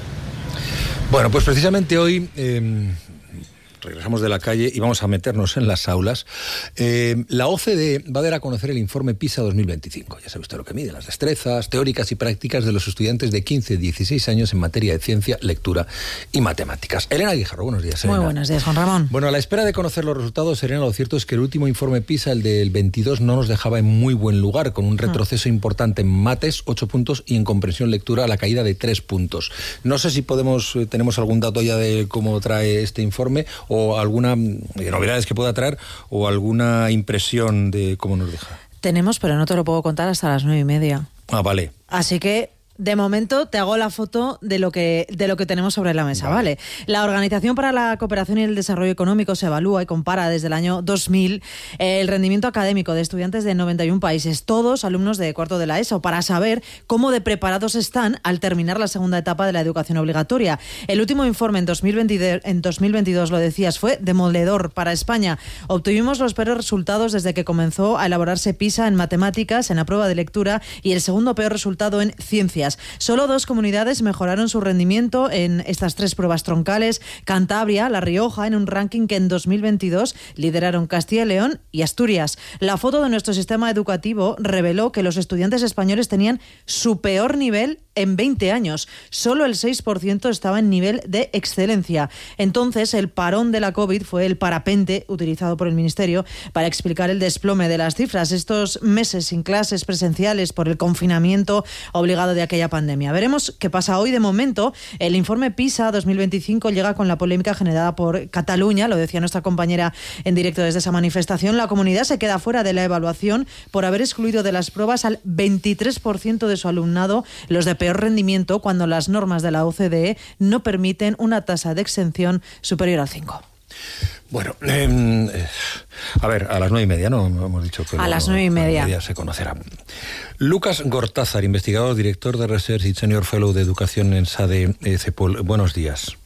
Bueno, pues precisamente hoy Eh... regresamos de la calle y vamos a meternos en las aulas. Eh, la O C D E va a dar a conocer el informe PISA dos mil veinticinco. Ya sabe usted lo que mide, las destrezas teóricas y prácticas de los estudiantes de quince a dieciséis años en materia de ciencia, lectura y matemáticas. Elena Guijarro, buenos días, Elena. Muy buenos días, Juan Ramón. Bueno, a la espera de conocer los resultados, Elena, lo cierto es que el último informe PISA, el del veintidós, no nos dejaba en muy buen lugar, con un retroceso importante en mates, ocho puntos, y en comprensión lectura, la caída de tres puntos. No sé si podemos, tenemos algún dato ya de cómo trae este informe, o alguna novedades que pueda traer, o alguna impresión de cómo nos deja. Tenemos, pero no te lo puedo contar hasta las nueve y media. Ah, vale. Así que de momento te hago la foto de lo que de lo que tenemos sobre la mesa, ¿vale? ¿vale? La Organización para la Cooperación y el Desarrollo Económico se evalúa y compara desde el año dos mil el rendimiento académico de estudiantes de noventa y un países, todos alumnos de cuarto de la ESO, para saber cómo de preparados están al terminar la segunda etapa de la educación obligatoria. El último informe en dos mil veinte, en dos mil veintidós, lo decías, fue demoledor para España. Obtuvimos los peores resultados desde que comenzó a elaborarse PISA en matemáticas, en la prueba de lectura, y el segundo peor resultado en ciencias. Solo dos comunidades mejoraron su rendimiento en estas tres pruebas troncales: Cantabria, La Rioja, en un ranking que en dos mil veintidós lideraron Castilla y León y Asturias. La foto de nuestro sistema educativo reveló que los estudiantes españoles tenían su peor nivel en veinte años. Solo el seis por ciento estaba en nivel de excelencia. Entonces, el parón de la COVID fue el parapente utilizado por el Ministerio para explicar el desplome de las cifras. Estos meses sin clases presenciales por el confinamiento obligado de aquella pandemia. Veremos qué pasa hoy. De momento, el informe PISA dos mil veinticinco llega con la polémica generada por Cataluña. Lo decía nuestra compañera en directo desde esa manifestación. La comunidad se queda fuera de la evaluación por haber excluido de las pruebas al veintitrés por ciento de su alumnado, los de peor rendimiento, cuando las normas de la O C D E no permiten una tasa de exención superior al cinco. Bueno, eh, a ver, a las nueve y media, ¿no? Hemos dicho que a las nueve y media. media se conocerá. Lucas Gortázar, investigador, director de Research y Senior Fellow de Educación en SADE CEPOL. Buenos días.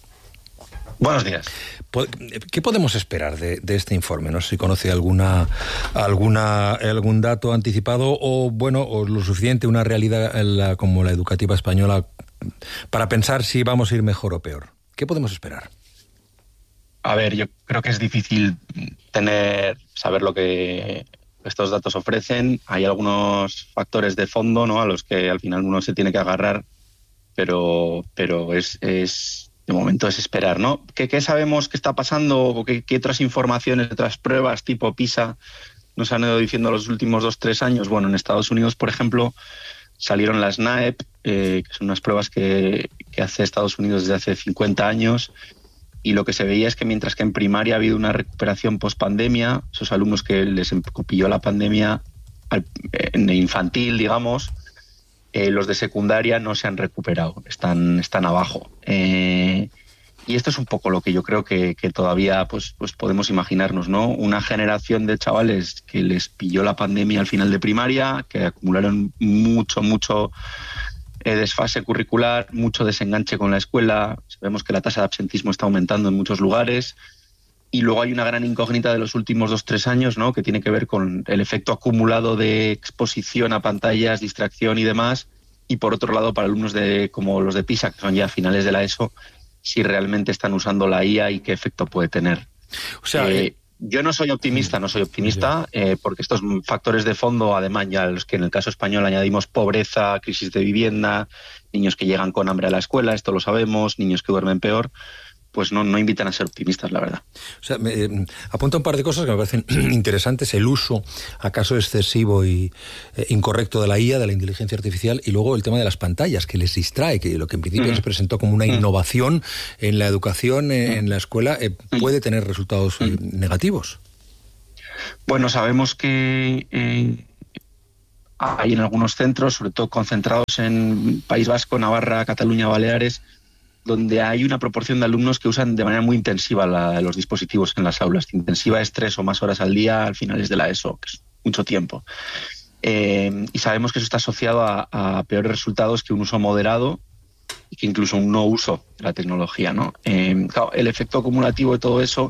Buenos días. ¿Qué podemos esperar de, de este informe? No sé si conoce alguna, alguna, algún dato anticipado o, bueno, o lo suficiente, una realidad la, como la educativa española, para pensar si vamos a ir mejor o peor. ¿Qué podemos esperar? A ver, yo creo que es difícil tener, saber lo que estos datos ofrecen. Hay algunos factores de fondo, ¿no?, a los que al final uno se tiene que agarrar, pero, pero es... es de momento es esperar, ¿no? ¿Qué, qué sabemos que está pasando? ¿Qué, qué otras informaciones, otras pruebas tipo PISA nos han ido diciendo los últimos dos, tres años? Bueno, en Estados Unidos, por ejemplo, salieron las N A E P, eh, que son unas pruebas que, que hace Estados Unidos desde hace cincuenta años, y lo que se veía es que mientras que en primaria ha habido una recuperación post-pandemia, esos alumnos que les pilló la pandemia al, en infantil, digamos, eh, los de secundaria no se han recuperado, están, están abajo. Eh, y esto es un poco lo que yo creo que, que todavía pues, pues podemos imaginarnos, ¿no? Una generación de chavales que les pilló la pandemia al final de primaria, que acumularon mucho, mucho eh, desfase curricular, mucho desenganche con la escuela. Vemos que la tasa de absentismo está aumentando en muchos lugares. Y luego hay una gran incógnita de los últimos dos, tres años, ¿no? Que tiene que ver con el efecto acumulado de exposición a pantallas, distracción y demás. Y por otro lado, para alumnos de como los de PISA, que son ya finales de la ESO, si realmente están usando la I A y qué efecto puede tener. O sea, eh, eh, yo no soy optimista, no soy optimista, eh, porque estos factores de fondo, además ya los que en el caso español añadimos pobreza, crisis de vivienda, niños que llegan con hambre a la escuela, esto lo sabemos, niños que duermen peor, pues no, no invitan a ser optimistas, la verdad. O sea, me, eh, apunta un par de cosas que me parecen interesantes. El uso, acaso excesivo y eh, incorrecto de la I A, de la inteligencia artificial, y luego el tema de las pantallas, que les distrae, que lo que en principio mm. se presentó como una mm. innovación en la educación, eh, en la escuela, eh, puede tener resultados eh, negativos. Bueno, sabemos que eh, hay en algunos centros, sobre todo concentrados en País Vasco, Navarra, Cataluña, Baleares, donde hay una proporción de alumnos que usan de manera muy intensiva la, los dispositivos en las aulas. Intensiva es tres o más horas al día al finales de la ESO, que es mucho tiempo. Eh, y sabemos que eso está asociado a, a peores resultados que un uso moderado y que incluso un no uso de la tecnología, ¿no? Eh, claro, el efecto acumulativo de todo eso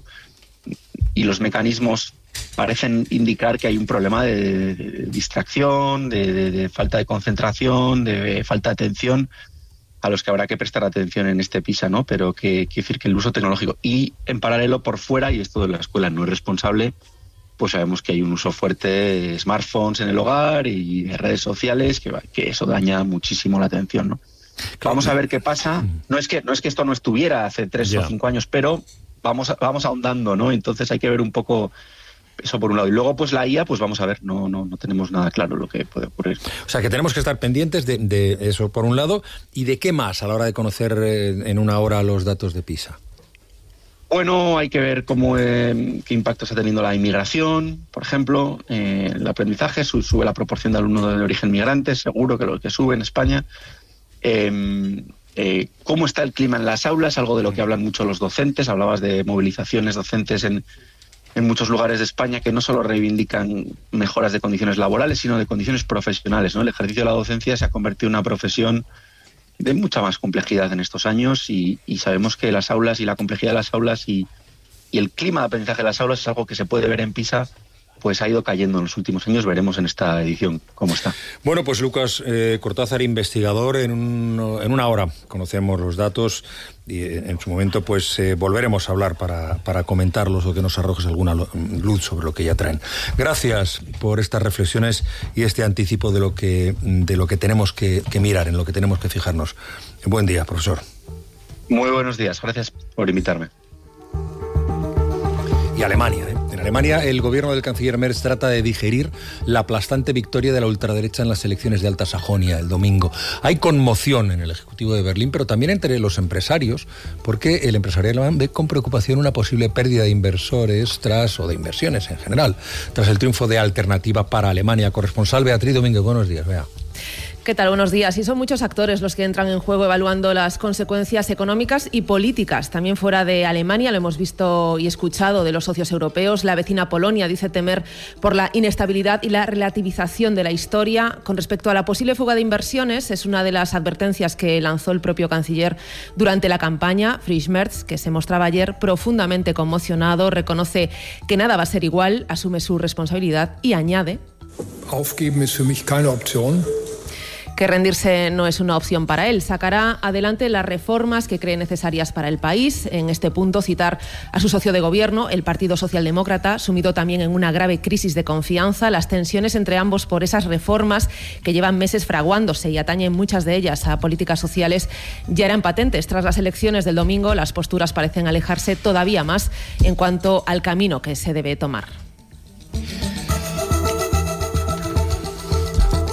y los mecanismos parecen indicar que hay un problema de, de, de distracción, de, de, de falta de concentración, de falta de atención, a los que habrá que prestar atención en este PISA, ¿no? Pero que quiere decir que el uso tecnológico y en paralelo por fuera, y esto de la escuela no es responsable, pues sabemos que hay un uso fuerte de smartphones en el hogar y de redes sociales, que, que eso daña muchísimo la atención, ¿no? Vamos a ver qué pasa. No es que, no es que esto no estuviera hace tres yeah. o cinco años, pero vamos, vamos ahondando, ¿no? Entonces hay que ver un poco eso por un lado. Y luego, pues la I A, pues vamos a ver, no, no, no tenemos nada claro lo que puede ocurrir. O sea, que tenemos que estar pendientes de, de eso por un lado, y de qué más a la hora de conocer eh, en una hora los datos de PISA. Bueno, hay que ver cómo eh, qué impacto está teniendo la inmigración, por ejemplo, eh, el aprendizaje, sube la proporción de alumnos de origen migrante, seguro que lo que sube en España. Eh, eh, cómo está el clima en las aulas, algo de lo que hablan mucho los docentes. Hablabas de movilizaciones docentes en en muchos lugares de España que no solo reivindican mejoras de condiciones laborales, sino de condiciones profesionales, ¿no? El ejercicio de la docencia se ha convertido en una profesión de mucha más complejidad en estos años y, y sabemos que las aulas y la complejidad de las aulas y, y el clima de aprendizaje de las aulas es algo que se puede ver en PISA, pues ha ido cayendo en los últimos años. Veremos en esta edición cómo está. Bueno, pues Lucas eh, Cortázar, investigador, en, un, en una hora conocemos los datos y en su momento pues eh, volveremos a hablar para, para comentarlos o que nos arrojes alguna luz sobre lo que ya traen. Gracias por estas reflexiones y este anticipo de lo que, de lo que tenemos que, que mirar, en lo que tenemos que fijarnos. Buen día, profesor. Muy buenos días, gracias por invitarme. Y Alemania, ¿eh? En Alemania, el gobierno del canciller Merz trata de digerir la aplastante victoria de la ultraderecha en las elecciones de Alta Sajonia el domingo. Hay conmoción en el Ejecutivo de Berlín, pero también entre los empresarios, porque el empresario alemán ve con preocupación una posible pérdida de inversores tras, o de inversiones en general, tras el triunfo de Alternativa para Alemania. Corresponsal Beatriz Domínguez, buenos días, Bea. ¿Qué tal? Buenos días. Y son muchos actores los que entran en juego evaluando las consecuencias económicas y políticas. También fuera de Alemania, lo hemos visto y escuchado de los socios europeos. La vecina Polonia dice temer por la inestabilidad y la relativización de la historia. Con respecto a la posible fuga de inversiones, es una de las advertencias que lanzó el propio canciller durante la campaña. Friedrich Merz, que se mostraba ayer profundamente conmocionado, reconoce que nada va a ser igual, asume su responsabilidad y añade: Aufgeben ist für mich keine Option. Que rendirse no es una opción para él. Sacará adelante las reformas que cree necesarias para el país. En este punto, citar a su socio de gobierno, el Partido Socialdemócrata, sumido también en una grave crisis de confianza. Las tensiones entre ambos por esas reformas que llevan meses fraguándose y atañen muchas de ellas a políticas sociales ya eran patentes. Tras las elecciones del domingo, las posturas parecen alejarse todavía más en cuanto al camino que se debe tomar.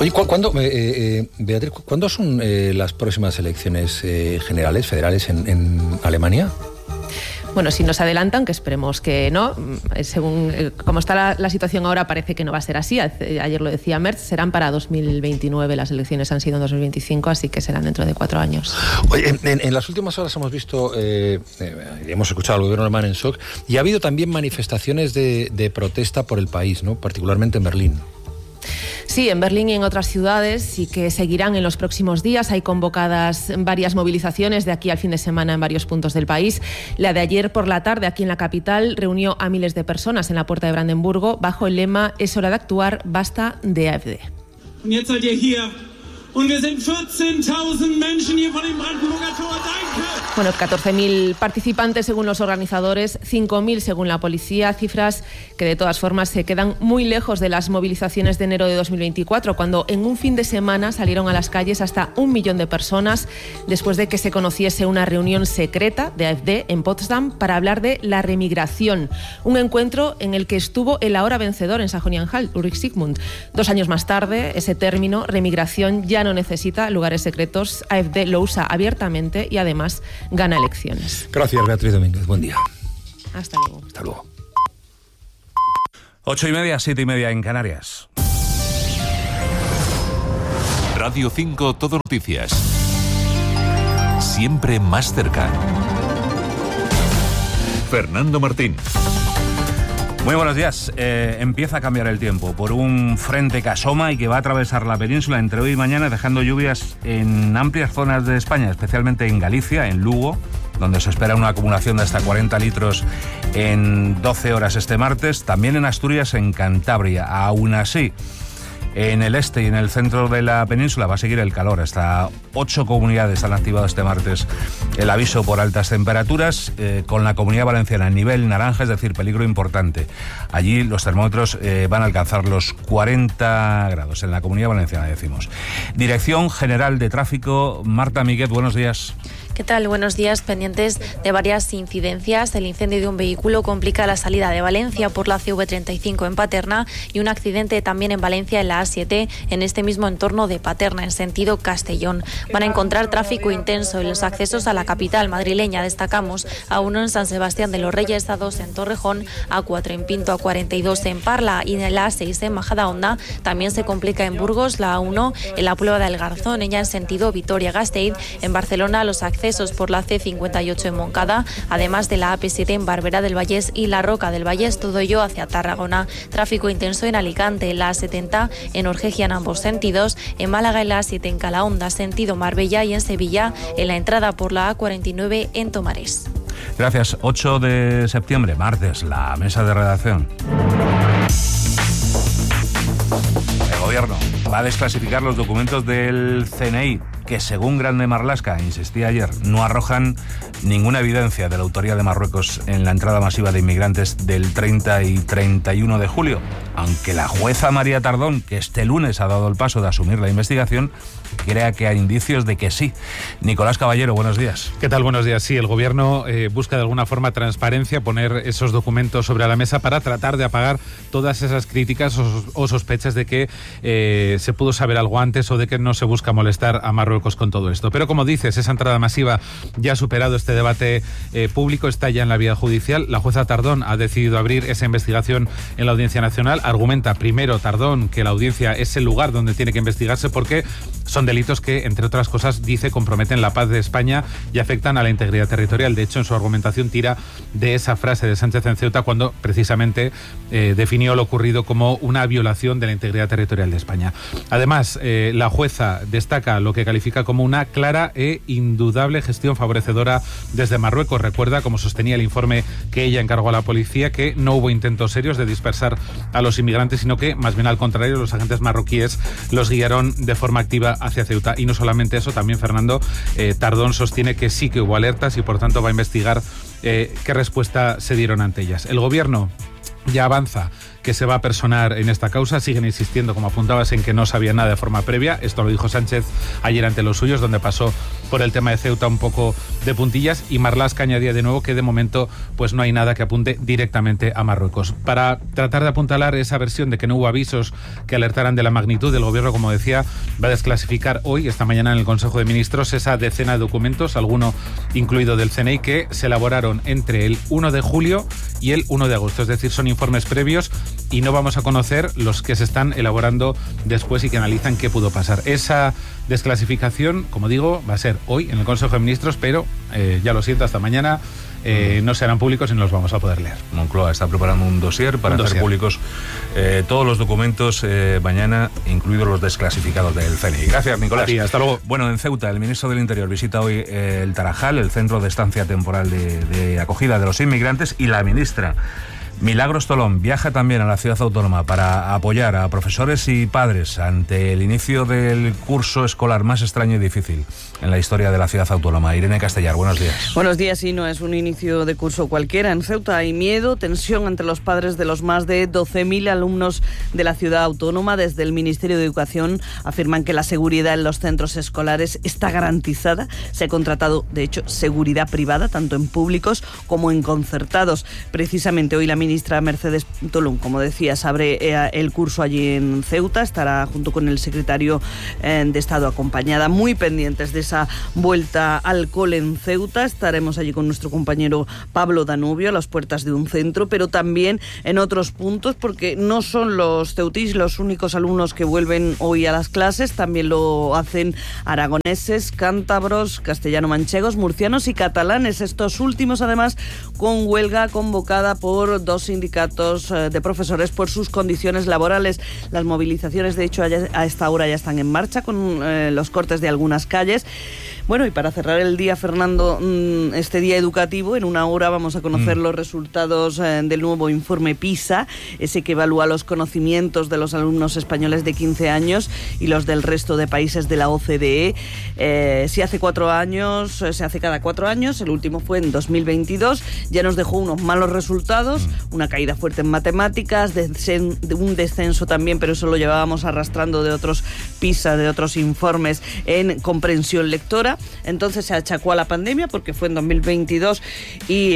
Oye, ¿cu ¿cuándo, eh, eh, Beatriz, ¿cuándo son eh, las próximas elecciones eh, generales, federales en, en Alemania? Bueno, si nos adelantan, que esperemos que no, según eh, como está la, la situación ahora, parece que no va a ser así. Ayer lo decía Merz, serán para dos mil veintinueve, las elecciones han sido en dos mil veinticinco, así que serán dentro de cuatro años. Oye, en, en las últimas horas hemos visto, eh, eh, hemos escuchado al gobierno alemán en shock, y ha habido también manifestaciones de, de protesta por el país, ¿no? Particularmente en Berlín. Sí, en Berlín y en otras ciudades, y que seguirán en los próximos días. Hay convocadas varias movilizaciones de aquí al fin de semana en varios puntos del país. La de ayer por la tarde aquí en la capital reunió a miles de personas en la Puerta de Brandenburgo bajo el lema "Es hora de actuar, basta de AfD". Bueno, catorce mil participantes según los organizadores, cinco mil según la policía, cifras que de todas formas se quedan muy lejos de las movilizaciones de enero de dos mil veinticuatro, cuando en un fin de semana salieron a las calles hasta un millón de personas después de que se conociese una reunión secreta de AfD en Potsdam para hablar de la remigración, un encuentro en el que estuvo el ahora vencedor en Sajonia-Anhalt, Ulrich Sigmund. Dos años más tarde, ese término, remigración, ya no necesita lugares secretos. AfD lo usa abiertamente y además gana elecciones. Gracias, Beatriz Domínguez. Buen día. Hasta luego. Hasta luego. Ocho y media, siete y media en Canarias. Radio cinco, Todo Noticias. Siempre más cerca. Fernando Martín. Muy buenos días. Eh, empieza a cambiar el tiempo por un frente que asoma y que va a atravesar la península entre hoy y mañana, dejando lluvias en amplias zonas de España, especialmente en Galicia, en Lugo, donde se espera una acumulación de hasta cuarenta litros en doce horas este martes. También en Asturias, en Cantabria. Aún así, en el este y en el centro de la península va a seguir el calor. Hasta ocho comunidades han activado este martes el aviso por altas temperaturas, eh, con la Comunidad Valenciana en nivel naranja, es decir, peligro importante. Allí los termómetros eh, van a alcanzar los cuarenta grados, en la Comunidad Valenciana, decimos. Dirección General de Tráfico, Marta Miguel, buenos días. ¿Qué tal? Buenos días. Pendientes de varias incidencias. El incendio de un vehículo complica la salida de Valencia por la C V treinta y cinco en Paterna, y un accidente también en Valencia en la A siete, en este mismo entorno de Paterna, en sentido Castellón. Van a encontrar tráfico intenso en los accesos a la capital madrileña. Destacamos a uno en San Sebastián de los Reyes, a dos en Torrejón, a cuatro en Pinto, a cuarenta y dos en Parla, y en la A seis en Majadahonda. También se complica en Burgos, la A uno en la Puebla del Garzón, ella en sentido Vitoria-Gasteiz. En Barcelona, los accesos por la C cincuenta y ocho en Moncada, además de la A P siete en Barberá del Vallés y la Roca del Vallés, todo ello hacia Tarragona. Tráfico intenso en Alicante, la A setenta en Orgegia en ambos sentidos, en Málaga en la A siete en Calahonda, sentido Marbella, y en Sevilla en la entrada por la A cuarenta y nueve en Tomares. Gracias. ocho de septiembre, martes, la mesa de redacción. El gobierno va a desclasificar los documentos del C N I, que según Grande Marlaska insistía ayer, no arrojan ninguna evidencia de la autoría de Marruecos en la entrada masiva de inmigrantes del treinta y treinta y uno de julio, aunque la jueza María Tardón, que este lunes ha dado el paso de asumir la investigación, crea que hay indicios de que sí. Nicolás Caballero, buenos días. ¿Qué tal? Buenos días. Sí, el gobierno eh, busca de alguna forma transparencia, poner esos documentos sobre la mesa para tratar de apagar todas esas críticas o, o sospechas de que eh, se pudo saber algo antes o de que no se busca molestar a Marruecos con todo esto. Pero como dices, esa entrada masiva ya ha superado este debate eh, público, está ya en la vía judicial. La jueza Tardón ha decidido abrir esa investigación en la Audiencia Nacional. Argumenta primero Tardón que la audiencia es el lugar donde tiene que investigarse porque son delitos que, entre otras cosas, dice, comprometen la paz de España y afectan a la integridad territorial. De hecho, en su argumentación tira de esa frase de Sánchez en Ceuta cuando precisamente eh, definió lo ocurrido como una violación de la integridad territorial de España. Además, eh, la jueza destaca lo que califica como una clara e indudable gestión favorecedora desde Marruecos. Recuerda, como sostenía el informe que ella encargó a la policía, que no hubo intentos serios de dispersar a los inmigrantes, sino que, más bien al contrario, los agentes marroquíes los guiaron de forma activa hacia Ceuta. Y no solamente eso, también Fernando, eh, Tardón sostiene que sí que hubo alertas y por tanto va a investigar eh, qué respuesta se dieron ante ellas. El gobierno ya avanza que se va a personar en esta causa. Siguen insistiendo, como apuntabas, en que no sabía nada de forma previa. Esto lo dijo Sánchez ayer ante los suyos, donde pasó por el tema de Ceuta un poco de puntillas, y Marlaska añadía de nuevo que de momento pues no hay nada que apunte directamente a Marruecos. Para tratar de apuntalar esa versión de que no hubo avisos que alertaran de la magnitud, del gobierno, como decía, va a desclasificar hoy, esta mañana en el Consejo de Ministros, esa decena de documentos, alguno incluido del C N I, que se elaboraron entre el uno de julio y el uno de agosto. Es decir, son informes previos y no vamos a conocer los que se están elaborando después y que analizan qué pudo pasar. Esa desclasificación, como digo, va a ser hoy en el Consejo de Ministros, pero eh, ya lo siento, hasta mañana eh, no serán públicos y no los vamos a poder leer. Moncloa está preparando un dossier para un hacer dossier. públicos eh, todos los documentos eh, mañana, incluidos los desclasificados del C N I. Gracias, Nicolás. Sí, hasta luego. Bueno, en Ceuta, el ministro del Interior visita hoy eh, el Tarajal, el centro de estancia temporal de, de acogida de los inmigrantes, y la ministra Milagros Tolón viaja también a la ciudad autónoma para apoyar a profesores y padres ante el inicio del curso escolar más extraño y difícil en la historia de la ciudad autónoma. Irene Castellar, buenos días. Buenos días, y no es un inicio de curso cualquiera. En Ceuta hay miedo, tensión entre los padres de los más de doce mil alumnos de la ciudad autónoma. Desde el Ministerio de Educación afirman que la seguridad en los centros escolares está garantizada. Se ha contratado, de hecho, seguridad privada, tanto en públicos como en concertados. Precisamente hoy la ministra ministra Mercedes Tolón, como decías, abre eh, el curso allí en Ceuta, estará junto con el secretario eh, de Estado acompañada, muy pendientes de esa vuelta al cole en Ceuta. Estaremos allí con nuestro compañero Pablo Danubio a las puertas de un centro, pero también en otros puntos, porque no son los ceutís los únicos alumnos que vuelven hoy a las clases, también lo hacen aragoneses, cántabros, castellano-manchegos, murcianos y catalanes, estos últimos además con huelga convocada por dos sindicatos de profesores por sus condiciones laborales. Las movilizaciones, de hecho, a esta hora ya están en marcha con eh, los cortes de algunas calles. Bueno, y para cerrar el día, Fernando, este día educativo, en una hora vamos a conocer mm. los resultados eh, del nuevo informe PISA, ese que evalúa los conocimientos de los alumnos españoles de quince años y los del resto de países de la O C D E. Eh, si hace cuatro años, se hace cada cuatro años, el último fue en dos mil veintidós, ya nos dejó unos malos resultados, mm. una caída fuerte en matemáticas, descen- un descenso también, pero eso lo llevábamos arrastrando de otros PISA, de otros informes, en comprensión lectora. Entonces se achacó a la pandemia, porque fue en dos mil veintidós y,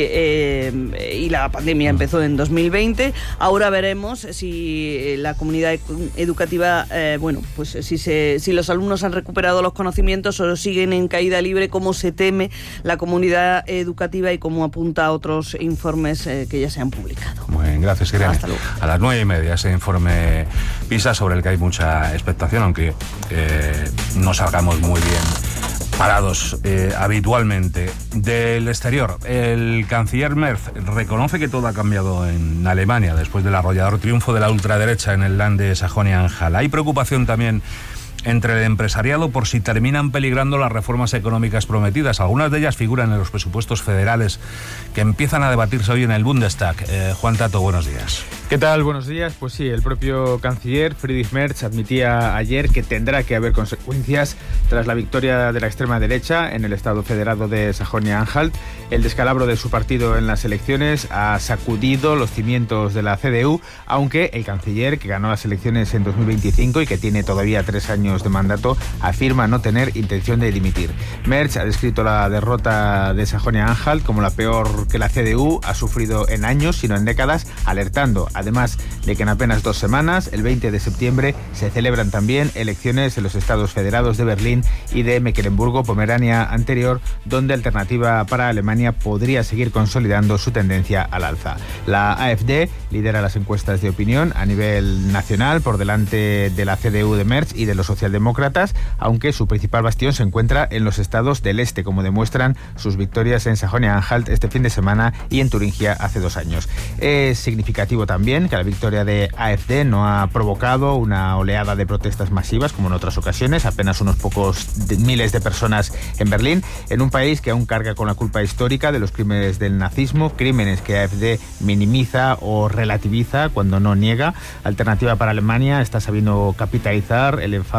eh, y la pandemia empezó en dos mil veinte. Ahora veremos si la comunidad educativa, eh, bueno, pues si, se, si los alumnos han recuperado los conocimientos o siguen en caída libre, como se teme la comunidad educativa y como apunta a otros informes eh, que ya se han publicado. Muy bien, gracias, Irene. Hasta luego. A las nueve y media ese informe PISA, sobre el que hay mucha expectación, aunque eh, no salgamos muy bien parados eh, habitualmente. Del exterior, el canciller Merz reconoce que todo ha cambiado en Alemania después del arrollador triunfo de la ultraderecha en el Land de Sajonia-Anhalt. Hay preocupación también entre el empresariado por si terminan peligrando las reformas económicas prometidas. Algunas de ellas figuran en los presupuestos federales que empiezan a debatirse hoy en el Bundestag. Eh, Juan Tato, buenos días. ¿Qué tal? Buenos días. Pues sí, el propio canciller Friedrich Merz admitía ayer que tendrá que haber consecuencias tras la victoria de la extrema derecha en el Estado federado de Sajonia-Anhalt. El descalabro de su partido en las elecciones ha sacudido los cimientos de la C D U, aunque el canciller, que ganó las elecciones en dos mil veinticinco y que tiene todavía tres años de mandato, afirma no tener intención de dimitir. Merz ha descrito la derrota de Sajonia-Anhalt como la peor que la C D U ha sufrido en años, sino en décadas, alertando además de que en apenas dos semanas, el veinte de septiembre, se celebran también elecciones en los estados federados de Berlín y de Mecklemburgo-Pomerania anterior, donde Alternativa para Alemania podría seguir consolidando su tendencia al alza. La AfD lidera las encuestas de opinión a nivel nacional, por delante de la C D U de Merz y de los socialdemócratas, aunque su principal bastión se encuentra en los estados del este, como demuestran sus victorias en Sajonia-Anhalt este fin de semana y en Turingia hace dos años. Es significativo también que la victoria de AfD no ha provocado una oleada de protestas masivas como en otras ocasiones, apenas unos pocos de, miles de personas en Berlín, en un país que aún carga con la culpa histórica de los crímenes del nazismo, crímenes que AfD minimiza o relativiza cuando no niega. Alternativa para Alemania está sabiendo capitalizar el enfado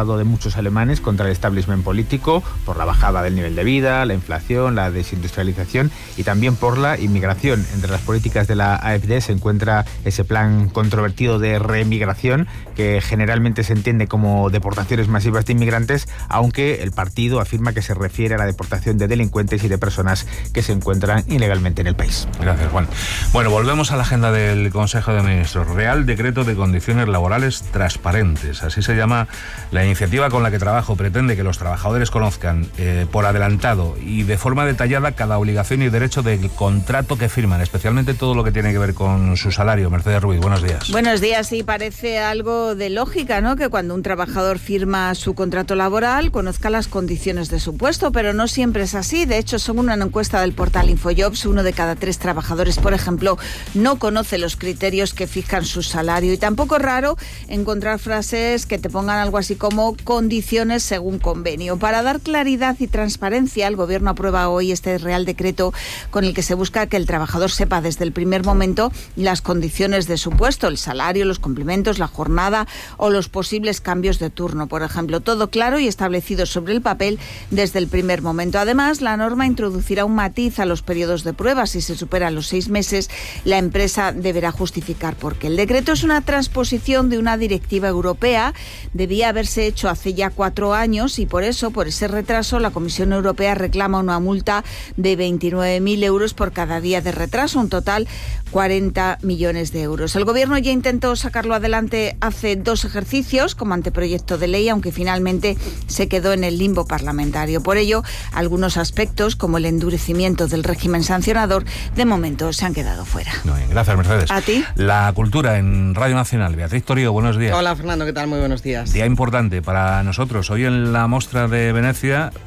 enfado de muchos alemanes contra el establishment político por la bajada del nivel de vida, la inflación, la desindustrialización y también por la inmigración. Entre las políticas de la AfD se encuentra ese plan controvertido de reemigración, que generalmente se entiende como deportaciones masivas de inmigrantes, aunque el partido afirma que se refiere a la deportación de delincuentes y de personas que se encuentran ilegalmente en el país. Gracias, Juan. Bueno, volvemos a la agenda del Consejo de Ministros. Real Decreto de Condiciones Laborales Transparentes. Así se llama la iniciativa con la que trabajo. Pretende que los trabajadores conozcan eh, por adelantado y de forma detallada cada obligación y derecho del contrato que firman, especialmente todo lo que tiene que ver con su salario. Mercedes Ruiz, buenos días. Buenos días. Sí, parece algo de lógica, ¿no?, que cuando un trabajador firma su contrato laboral conozca las condiciones de su puesto, pero no siempre es así. De hecho, según una encuesta del portal Infojobs, uno de cada tres trabajadores, por ejemplo, no conoce los criterios que fijan su salario. Y tampoco es raro encontrar frases que te pongan algo así como condiciones según convenio. Para dar claridad y transparencia, el Gobierno aprueba hoy este Real Decreto con el que se busca que el trabajador sepa desde el primer momento las condiciones de su puesto, el salario, los complementos, la jornada o los posibles cambios de turno, por ejemplo. Todo claro y establecido sobre el papel desde el primer momento. Además, la norma introducirá un matiz a los periodos de prueba. Si se superan los seis meses, la empresa deberá justificar por qué. El decreto es una transposición de una directiva europea. Debía haberse hecho hace ya cuatro años y por eso, por ese retraso, la Comisión Europea reclama una multa de veintinueve mil euros por cada día de retraso, un total cuarenta millones de euros. El Gobierno ya intentó sacarlo adelante hace dos ejercicios como anteproyecto de ley, aunque finalmente se quedó en el limbo parlamentario. Por ello, algunos aspectos, como el endurecimiento del régimen sancionador, de momento se han quedado fuera. Muy bien, gracias, Mercedes. ¿A ti? La cultura en Radio Nacional. Beatriz Torío, buenos días. Hola, Fernando, ¿qué tal? Muy buenos días. Día importante para nosotros. Hoy en la Mostra de Venecia